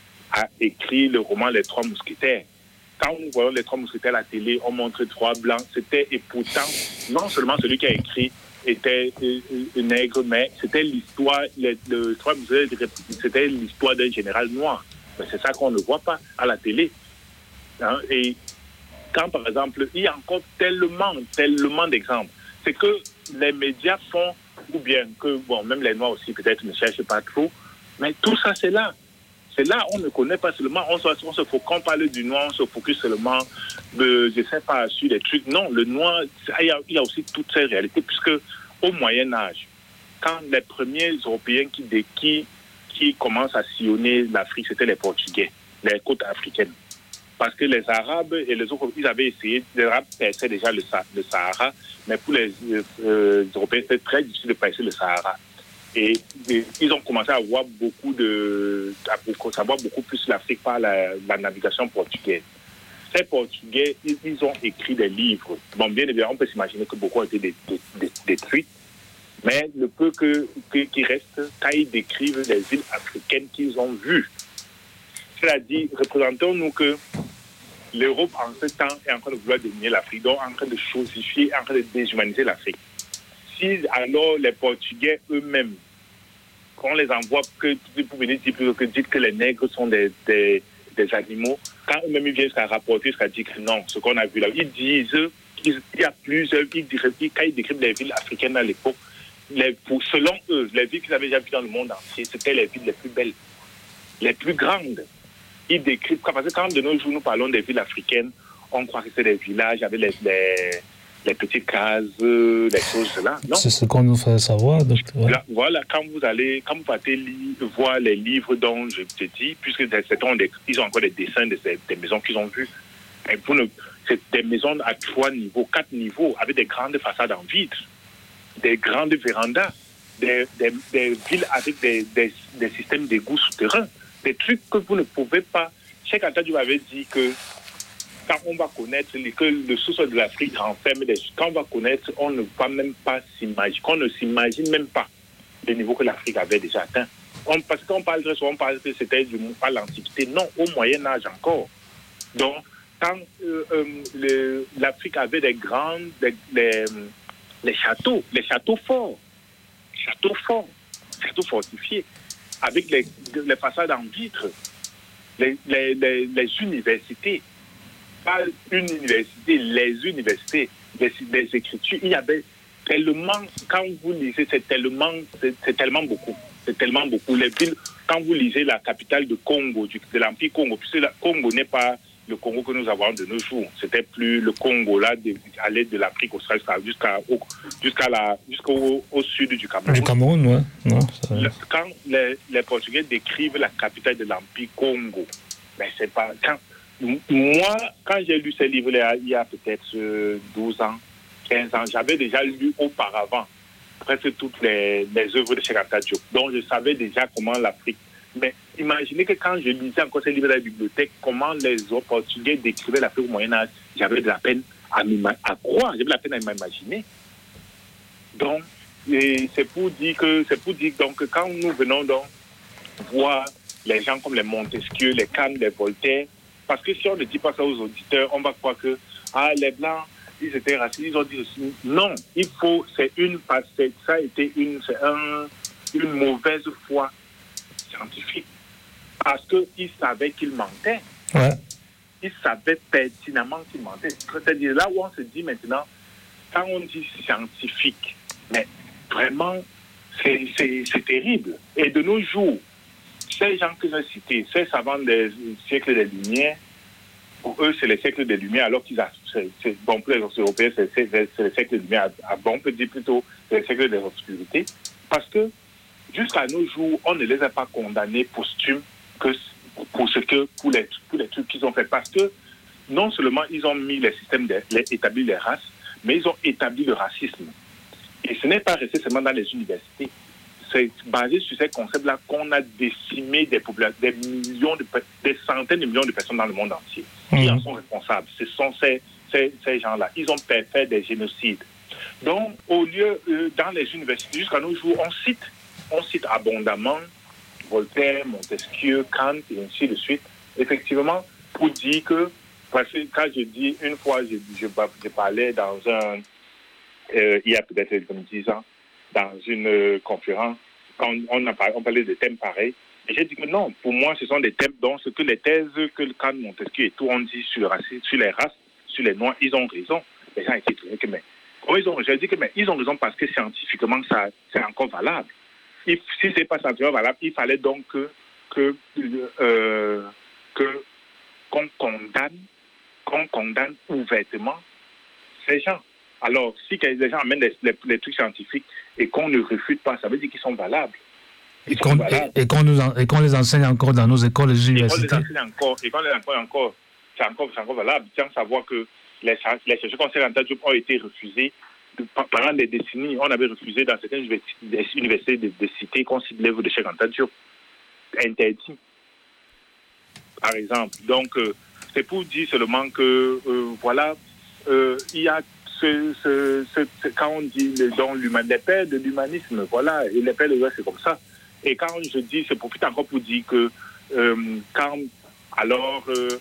à écrire le roman Les Trois Mousquetaires. Quand nous voyons Les Trois Mousquetaires à la télé, on montre trois blancs. C'était, et pourtant, non seulement celui qui a écrit était euh, euh, nègre, mais c'était l'histoire, les, les Trois Mousquetaires, c'était l'histoire d'un général noir. Mais c'est ça qu'on ne voit pas à la télé. Hein? Et quand, par exemple, il y a encore tellement, tellement d'exemples, c'est que les médias font, ou bien que, bon, même les Noirs aussi, peut-être, ne cherchent pas trop, mais tout ça, c'est là. C'est là, on ne connaît pas seulement, on se, on se quand on parle du noir, on se focus seulement, de, je ne sais pas, sur des trucs. Non, le noir, il y a, il y a aussi toutes ces réalités, puisque au Moyen-Âge, quand les premiers Européens qui, qui, qui commencent à sillonner l'Afrique, c'était les Portugais, les côtes africaines. Parce que les Arabes et les autres, ils avaient essayé, les Arabes perçaient déjà le, le Sahara, mais pour les euh, Européens, c'était très difficile de percer le Sahara. Et, et ils ont commencé à voir beaucoup de, à beaucoup, savoir beaucoup plus l'Afrique par la, la navigation portugaise. Ces Portugais, ils, ils ont écrit des livres. Bon, bien évidemment, on peut s'imaginer que beaucoup ont été détruits, mais le peu que, que, qui reste, quand ils décrivent les îles africaines qu'ils ont vues, c'est-à-dire, représentons-nous que l'Europe, en ce temps, est en train de vouloir dominer l'Afrique, donc en train de chosifier, en train de déshumaniser l'Afrique. Si alors les Portugais eux-mêmes, qu'on les envoie que pour venir dire que, dire que les nègres sont des, des, des animaux, quand eux-mêmes ils viennent jusqu'à rapporter, jusqu'à dire que non, ce qu'on a vu là, ils disent qu'il y a plusieurs, ils décrivent, quand ils décrivent les villes africaines à l'époque, les, pour, selon eux, les villes qu'ils avaient déjà vues dans le monde entier, c'était les villes les plus belles, les plus grandes. Ils décrivent, parce que quand de nos jours nous parlons des villes africaines, on croit que c'est des villages avec les, les, les petites cases, les choses là. Non. C'est ce qu'on nous fait savoir. Donc, ouais. Là, voilà, quand vous allez, quand vous partez li- voir les livres dont je te dis, puisque certains ont des, ils ont encore des dessins de ces, des maisons qu'ils ont vues. Et pour ne, c'est des maisons à trois niveaux, quatre niveaux, avec des grandes façades en vitre, des grandes vérandas, des, des, des villes avec des, des, des systèmes d'égouts souterrains. Des trucs que vous ne pouvez pas. Cheikh Anta Diop avait dit que quand on va connaître, que le sous-sol de l'Afrique renferme des choses, quand on va connaître, on ne va même pas s'imaginer, qu'on ne s'imagine même pas le niveau que l'Afrique avait déjà atteint. On, parce qu'on parle très souvent, on parle que c'était du, pas l'Antiquité, non, au Moyen-Âge encore. Donc, quand euh, euh, le, l'Afrique avait des grandes, des, les, les châteaux, les châteaux forts, châteaux forts, châteaux fortifiés, avec les, les façades en vitre, les, les, les, les universités, pas une université, les universités, les, les écritures, il y avait tellement, quand vous lisez, c'est tellement, c'est, c'est tellement beaucoup, c'est tellement beaucoup. Les villes, quand vous lisez la capitale de Congo, du, de l'Empire Congo, puisque le Congo n'est pas le Congo que nous avons de nos jours, c'était plus le Congo là, de, à l'aide de l'Afrique australe jusqu'à, jusqu'à la, jusqu'au au sud du Cameroun. Du Cameroun, ouais. Non, ça... le, quand les, les Portugais décrivent la capitale de l'Empire Congo, ben c'est pas quand moi quand j'ai lu ces livres-là il y a peut-être douze ans, quinze ans, j'avais déjà lu auparavant presque toutes les, les œuvres de Cheikh Anta Diop, donc je savais déjà comment l'Afrique. Mais imaginez que quand je lisais encore ces livres dans la bibliothèque, comment les Portugais décrivaient l'Afrique au Moyen-Âge, j'avais de la peine à, à croire, j'avais de la peine à m'imaginer. Donc, et c'est pour dire que c'est pour dire donc que quand nous venons donc voir les gens comme les Montesquieu, les Kant, les Voltaire, parce que si on ne dit pas ça aux auditeurs, on va croire que ah les blancs ils étaient racistes, ils ont dit aussi non, il faut c'est une c'est, ça a été une c'est un, une mauvaise foi scientifique parce que ils savaient qu'ils mentaient. Ouais. Ils savaient pertinemment qu'ils mentaient. C'est-à-dire là où on se dit maintenant, quand on dit scientifique, mais vraiment, c'est, c'est, c'est terrible. Et de nos jours, ces gens que j'ai cités, ces savants des siècles des Lumières, pour eux, c'est les siècles des Lumières, alors qu'ils ont, c'est, c'est, bon, pour les Européens, c'est, c'est, c'est les siècles des Lumières, bon, on peut dire plutôt les siècles des obscurités, parce que jusqu'à nos jours, on ne les a pas condamnés posthumes que pour ce que, pour les, pour les trucs qu'ils ont fait, parce que non seulement ils ont mis les systèmes, de, les, établi les races, mais ils ont établi le racisme. Et ce n'est pas resté seulement dans les universités. C'est basé sur ces concepts-là qu'on a décimé des, des millions, de, des centaines de millions de personnes dans le monde entier. Qui mmh. en sont responsables. Ce sont ces, ces, ces gens-là. Ils ont fait des génocides. Donc, au lieu, euh, dans les universités, jusqu'à nos jours, on cite, on cite abondamment Voltaire, Montesquieu, Kant, et ainsi de suite. Effectivement, pour dire que, parce que quand je dis, une fois, je, je, je parlais dans un, euh, il y a peut-être comme dix ans, dans une euh, conférence, quand on, a, on parlait de thèmes pareils, et j'ai dit que non, pour moi, ce sont des thèmes dont ce que les thèses que Kant, Montesquieu et tout ont dit sur le racisme, sur les races, sur les noirs, ils ont raison. Les gens étaient étonnés que, mais, oh, ils ont, j'ai dit que, mais, ils ont raison parce que scientifiquement, ça, c'est encore valable. Il, si ce n'est pas scientifiquement valable, il fallait donc que, que, euh, que, qu'on condamne, qu'on condamne ouvertement ces gens. Alors, si les gens amènent les, les, les trucs scientifiques et qu'on ne refute pas, ça veut dire qu'ils sont valables. Ils et, qu'on, sont valables. Et, et, qu'on nous en, et qu'on les enseigne encore dans nos écoles et les universités. Et qu'on les enseigne encore, et qu'on les enseigne encore, c'est encore, c'est encore valable, sans savoir que les, les chercheurs conseils ont été refusés pendant des décennies. On avait refusé dans certaines universités de, de citer qu'on cite l'œuvre de Cheikh Anta Diop. Interdit, par exemple. Donc, euh, c'est pour dire seulement que, euh, voilà, euh, il y a Ce, ce, ce, ce, quand on dit les, dans les pères de l'humanisme, voilà, et les pères de l'humanisme, c'est comme ça. Et quand je dis, c'est profite encore pour dire que euh, quand, alors, euh,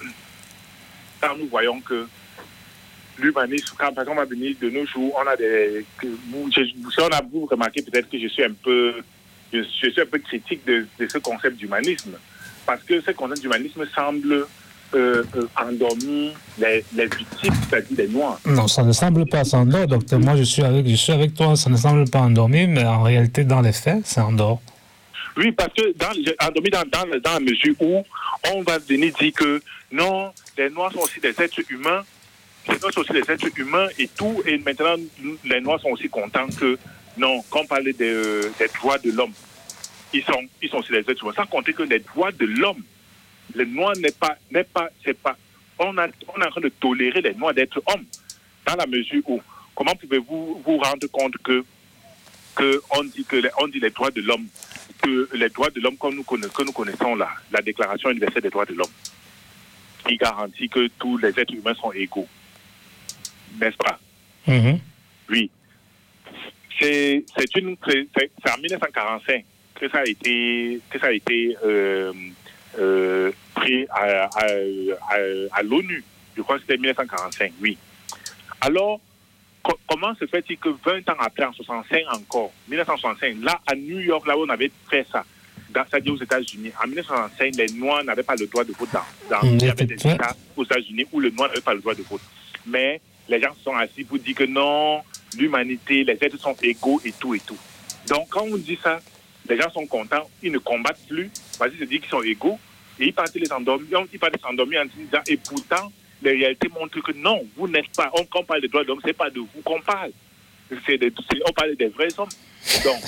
quand nous voyons que l'humanisme, quand par exemple on va venir de nos jours, on a des, que, je, si on a vous remarqué peut-être que je suis un peu, je, je suis un peu critique de, de ce concept d'humanisme, parce que ce concept d'humanisme semble Euh, euh, endormi les, les victimes, c'est-à-dire les Noirs. Non, ça ne semble pas s'endormir, docteur. Moi, je suis, avec, je suis avec toi, ça ne semble pas endormi, mais en réalité, dans les faits, c'est endort. Oui, parce que dans, endormi dans, dans, dans la mesure où on va venir dire que non, les Noirs sont aussi des êtres humains, les Noirs sont aussi des êtres humains et tout, et maintenant, les Noirs sont aussi contents que, non, quand on parle des, euh, des droits de l'homme, ils sont, ils sont aussi des êtres humains, sans compter que les droits de l'homme, les Noirs n'est pas, n'est pas, c'est pas, on, a, on est en train de tolérer les Noirs d'être hommes, dans la mesure où, comment pouvez-vous vous rendre compte que, que on dit que les, on dit les droits de l'homme, que les droits de l'homme comme nous connaissons, que nous connaissons là, la Déclaration universelle des droits de l'homme, qui garantit que tous les êtres humains sont égaux, n'est-ce pas? Mm-hmm. Oui. C'est, c'est une, c'est, c'est en dix-neuf cent quarante-cinq que ça a été, que ça a été euh, Euh, pris à, à, à, à l'ONU. Je crois que c'était dix-neuf cent quarante-cinq, oui. Alors, co- comment se fait-il que vingt ans après, en soixante-cinq encore, dix-neuf cent soixante-cinq, là, à New York, là où on avait fait ça, dans, c'est-à-dire aux États-Unis, en dix-neuf cent soixante-cinq, les Noirs n'avaient pas le droit de vote dans, dans il y avait des États aux États-Unis où le Noir n'avait pas le droit de vote. Mais les gens se sont assis pour dire que non, l'humanité, les êtres sont égaux et tout et tout. Donc, quand on dit ça, les gens sont contents, ils ne combattent plus, parce qu'ils se disent qu'ils sont égaux, et ils partent les endormir, ils partent les endormir en disant, et pourtant, la réalité montre que non, vous n'êtes pas, on, quand on parle des droits de l'homme, c'est pas de vous qu'on parle, c'est de, c'est, on parle des vrais hommes. Donc,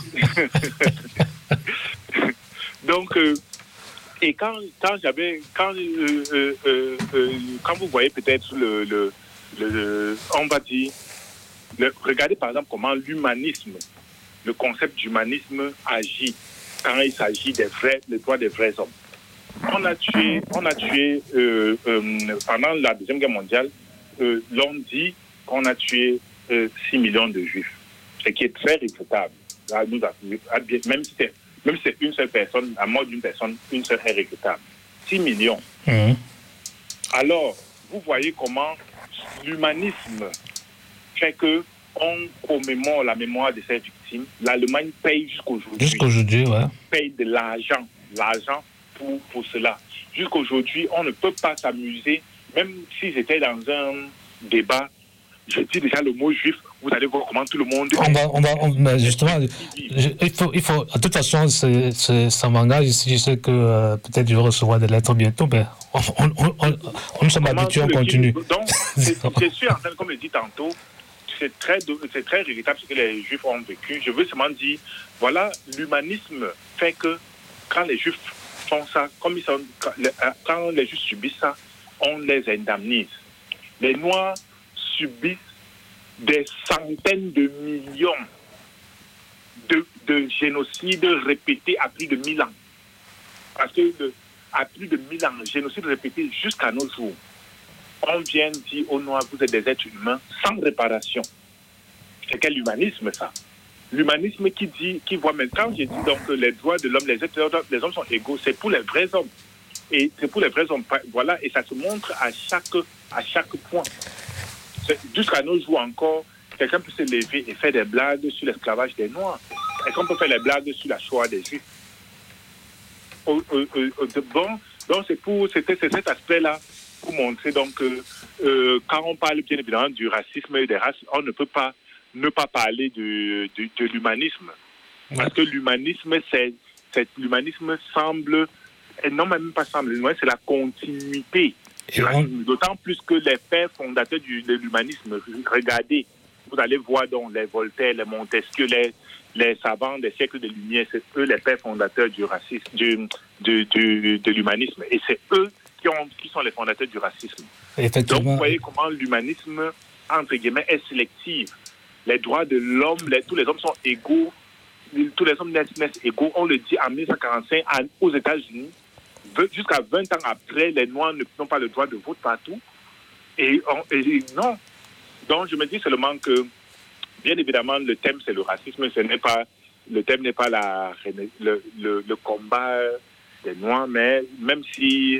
donc euh, et quand, quand j'avais, quand, euh, euh, euh, euh, quand vous voyez peut-être le, le, le, le on va dire, le, regardez par exemple comment l'humanisme, le concept d'humanisme agit quand il s'agit des vrais, des droits des vrais hommes. On a tué, on a tué euh, euh, pendant la Deuxième Guerre mondiale, euh, l'on dit qu'on a tué euh, six millions de Juifs, ce qui est très regrettable. Là, nous, même, si c'est, même si c'est une seule personne, la mort d'une personne, une seule est regrettable. six millions. Mmh. Alors, vous voyez comment l'humanisme fait que on commémore la mémoire de ces victimes. L'Allemagne paye jusqu'aujourd'hui. Jusqu'aujourd'hui, ouais. Paye de l'argent. L'argent pour, pour cela. Jusqu'aujourd'hui, on ne peut pas s'amuser, même s'ils étaient dans un débat. Je dis déjà le mot juif, vous allez voir comment tout le monde... On va, on va, on, mais justement, je, il, faut, il faut... De toute façon, c'est, c'est, ça m'engage. Je sais que euh, peut-être je vais recevoir des lettres bientôt, mais on, on, on, on, on nous sommes habitués, on continue. Donc, c'est, je suis en train, comme je l'ai dit tantôt, c'est très, c'est très regrettable ce que les Juifs ont vécu. Je veux seulement dire, voilà, l'humanisme fait que quand les Juifs font ça, comme ils sont, quand les Juifs subissent ça, on les indemnise. Les Noirs subissent des centaines de millions de, de génocides répétés à plus de mille ans. Parce que de, à plus de mille ans, génocides répétés jusqu'à nos jours. On vient dire aux Noirs, vous êtes des êtres humains sans réparation. C'est quel humanisme, ça? L'humanisme qui dit, qui voit maintenant, j'ai dit donc que les droits de l'homme, les êtres, les hommes sont égaux, c'est pour les vrais hommes. Et c'est pour les vrais hommes. Voilà, et ça se montre à chaque, à chaque point. Jusqu'à nos jours encore, quelqu'un peut se lever et faire des blagues sur l'esclavage des Noirs. Est-ce qu'on peut faire des blagues sur la Shoah des Juifs? Bon, donc c'est pour, c'était, c'est cet aspect-là pour montrer donc euh, euh, quand on parle bien évidemment du racisme et des races, on ne peut pas ne pas parler de, de, de l'humanisme. Ouais. Parce que l'humanisme, c'est, c'est l'humanisme semble, et non même pas semble, c'est la continuité. On... D'autant plus que les pères fondateurs du, de l'humanisme, regardez, vous allez voir donc les Voltaire, les Montesquieu, les, les savants des siècles de lumière, c'est eux les pères fondateurs du racisme, du, du, du, de l'humanisme. Et c'est eux qui, ont, qui sont les fondateurs du racisme. Donc vous voyez comment l'humanisme, entre guillemets, est sélectif. Les droits de l'homme, les, tous les hommes sont égaux, tous les hommes naissent, naissent égaux. On le dit en dix-neuf cent quarante-cinq à, aux États-Unis. Jusqu'à vingt ans après, les Noirs n'ont pas le droit de vote partout. Et, on, et non. Donc je me dis seulement que, bien évidemment, le thème c'est le racisme. Ce n'est pas, le thème n'est pas la, le, le, le combat des Noirs, mais même si...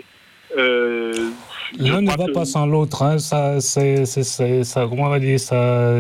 Euh, L'un ne va que... pas sans l'autre. Hein. Ça, c'est, c'est, c'est, ça, comment on va dire ça,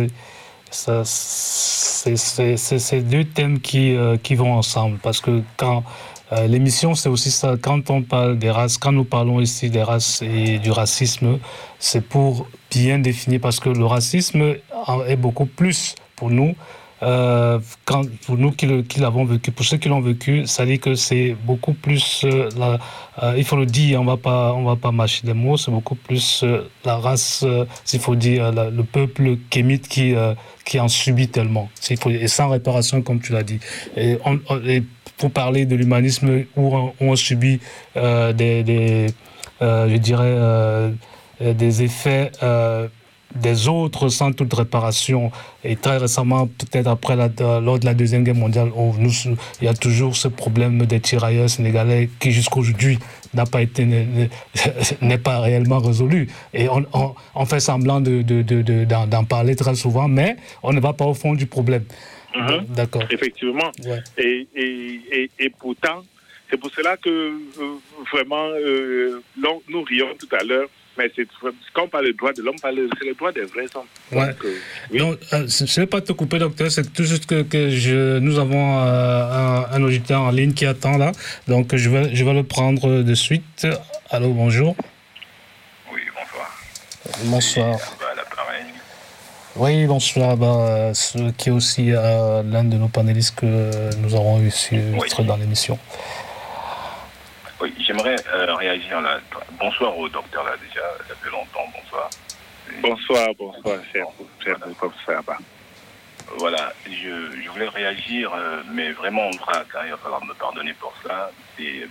ça c'est, c'est, c'est, c'est deux thèmes qui, euh, qui vont ensemble. Parce que quand... Euh, l'émission, c'est aussi ça. Quand on parle des races, quand nous parlons ici des races et du racisme, c'est pour bien définir, parce que le racisme est beaucoup plus pour nous. Euh, quand, pour nous qui, le, qui l'avons vécu, pour ceux qui l'ont vécu, ça dit que c'est beaucoup plus, euh, la, euh, il faut le dire, on va pas, on va pas mâcher des mots, c'est beaucoup plus euh, la race, euh, s'il faut dire, la, le peuple kémite qui, euh, qui en subit tellement, s'il faut, et sans réparation, comme tu l'as dit. Et, on, on, et pour parler de l'humanisme où on, où on subit euh, des, des euh, je dirais, euh, des effets euh, des autres sans toute réparation. Et très récemment, peut-être après la, lors de la Deuxième Guerre mondiale, on, nous, il y a toujours ce problème des tirailleurs sénégalais qui jusqu'aujourd'hui n'a pas été, n'est, n'est pas réellement résolu. Et on, on, on fait semblant de, de, de, de, d'en, d'en parler très souvent, mais on ne va pas au fond du problème. Mmh. D'accord. Effectivement. Ouais. Et, et, et, et pourtant, c'est pour cela que euh, vraiment, euh, nous rions tout à l'heure, mais c'est, quand on parle de droit de l'homme, c'est le droit des vrais hommes. Ouais. Donc, euh, oui. Donc euh, je ne vais pas te couper, docteur, c'est tout juste que, que je, nous avons euh, un, un auditeur en ligne qui attend là, donc je vais, je vais le prendre de suite. Allô, bonjour. Oui, bonsoir. Bonsoir. Et, l'appareil. Oui, bonsoir. Bah, ce qui est aussi euh, l'un de nos panélistes que nous avons eu ici oui. dans l'émission. Oui, j'aimerais euh, réagir là. Bonsoir au docteur là déjà, ça fait longtemps, bonsoir. Et... Bonsoir, bonsoir, cher, cher professeur. Voilà, je, je voulais réagir, euh, mais vraiment en vrac, hein, il va falloir me pardonner pour ça. C'est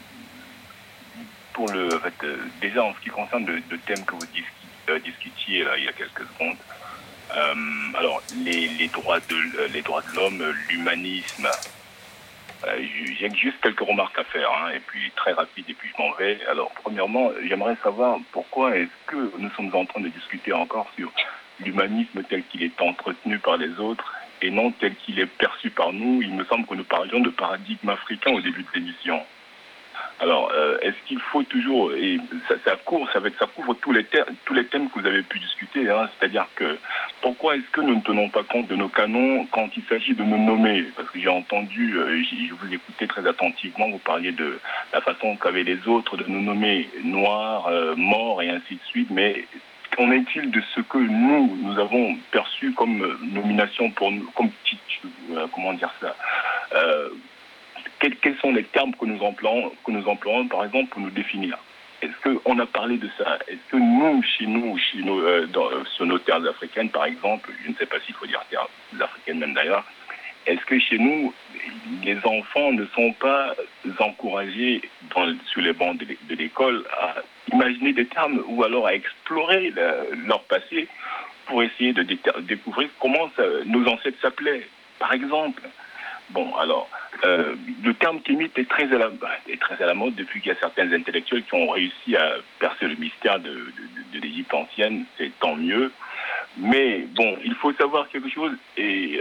pour le, en fait, euh, déjà en ce qui concerne le, le thème que vous dis, euh, discutiez là il y a quelques secondes. Euh, alors les, les droits de les droits de l'homme, l'humanisme. Euh, j'ai juste quelques remarques à faire, hein, et puis très rapide, et puis je m'en vais. Alors, premièrement, j'aimerais savoir pourquoi est-ce que nous sommes en train de discuter encore sur l'humanisme tel qu'il est entretenu par les autres et non tel qu'il est perçu par nous. Il me semble que nous parlions de paradigme africain au début de l'émission. Alors, euh, est-ce qu'il faut toujours, et ça, ça couvre, ça, ça couvre tous les, thèmes, tous les thèmes que vous avez pu discuter, hein, c'est-à-dire que pourquoi est-ce que nous ne tenons pas compte de nos canons quand il s'agit de nous nommer? Parce que j'ai entendu, euh, j'ai, je vous écoutais très attentivement, vous parliez de la façon qu'avaient les autres de nous nommer noirs, euh, morts et ainsi de suite, mais qu'en est-il de ce que nous, nous avons perçu comme euh, nomination pour nous, comme titre, euh, comment dire ça euh, Quels, quels sont les termes que nous employons, que nous employons, par exemple, pour nous définir? Est-ce qu'on a parlé de ça? Est-ce que nous, chez nous, chez nous euh, dans, sur nos terres africaines, par exemple, je ne sais pas s'il faut dire terres africaines même d'ailleurs, est-ce que chez nous, les enfants ne sont pas encouragés dans, sur les bancs de, de l'école à imaginer des termes ou alors à explorer la, leur passé pour essayer de dé- découvrir comment ça, nos ancêtres s'appelaient, par exemple. Bon, alors, euh, le terme kémite est très, à la, est très à la mode depuis qu'il y a certains intellectuels qui ont réussi à percer le mystère de, de, de, de l'Égypte ancienne, c'est tant mieux. Mais bon, il faut savoir quelque chose, et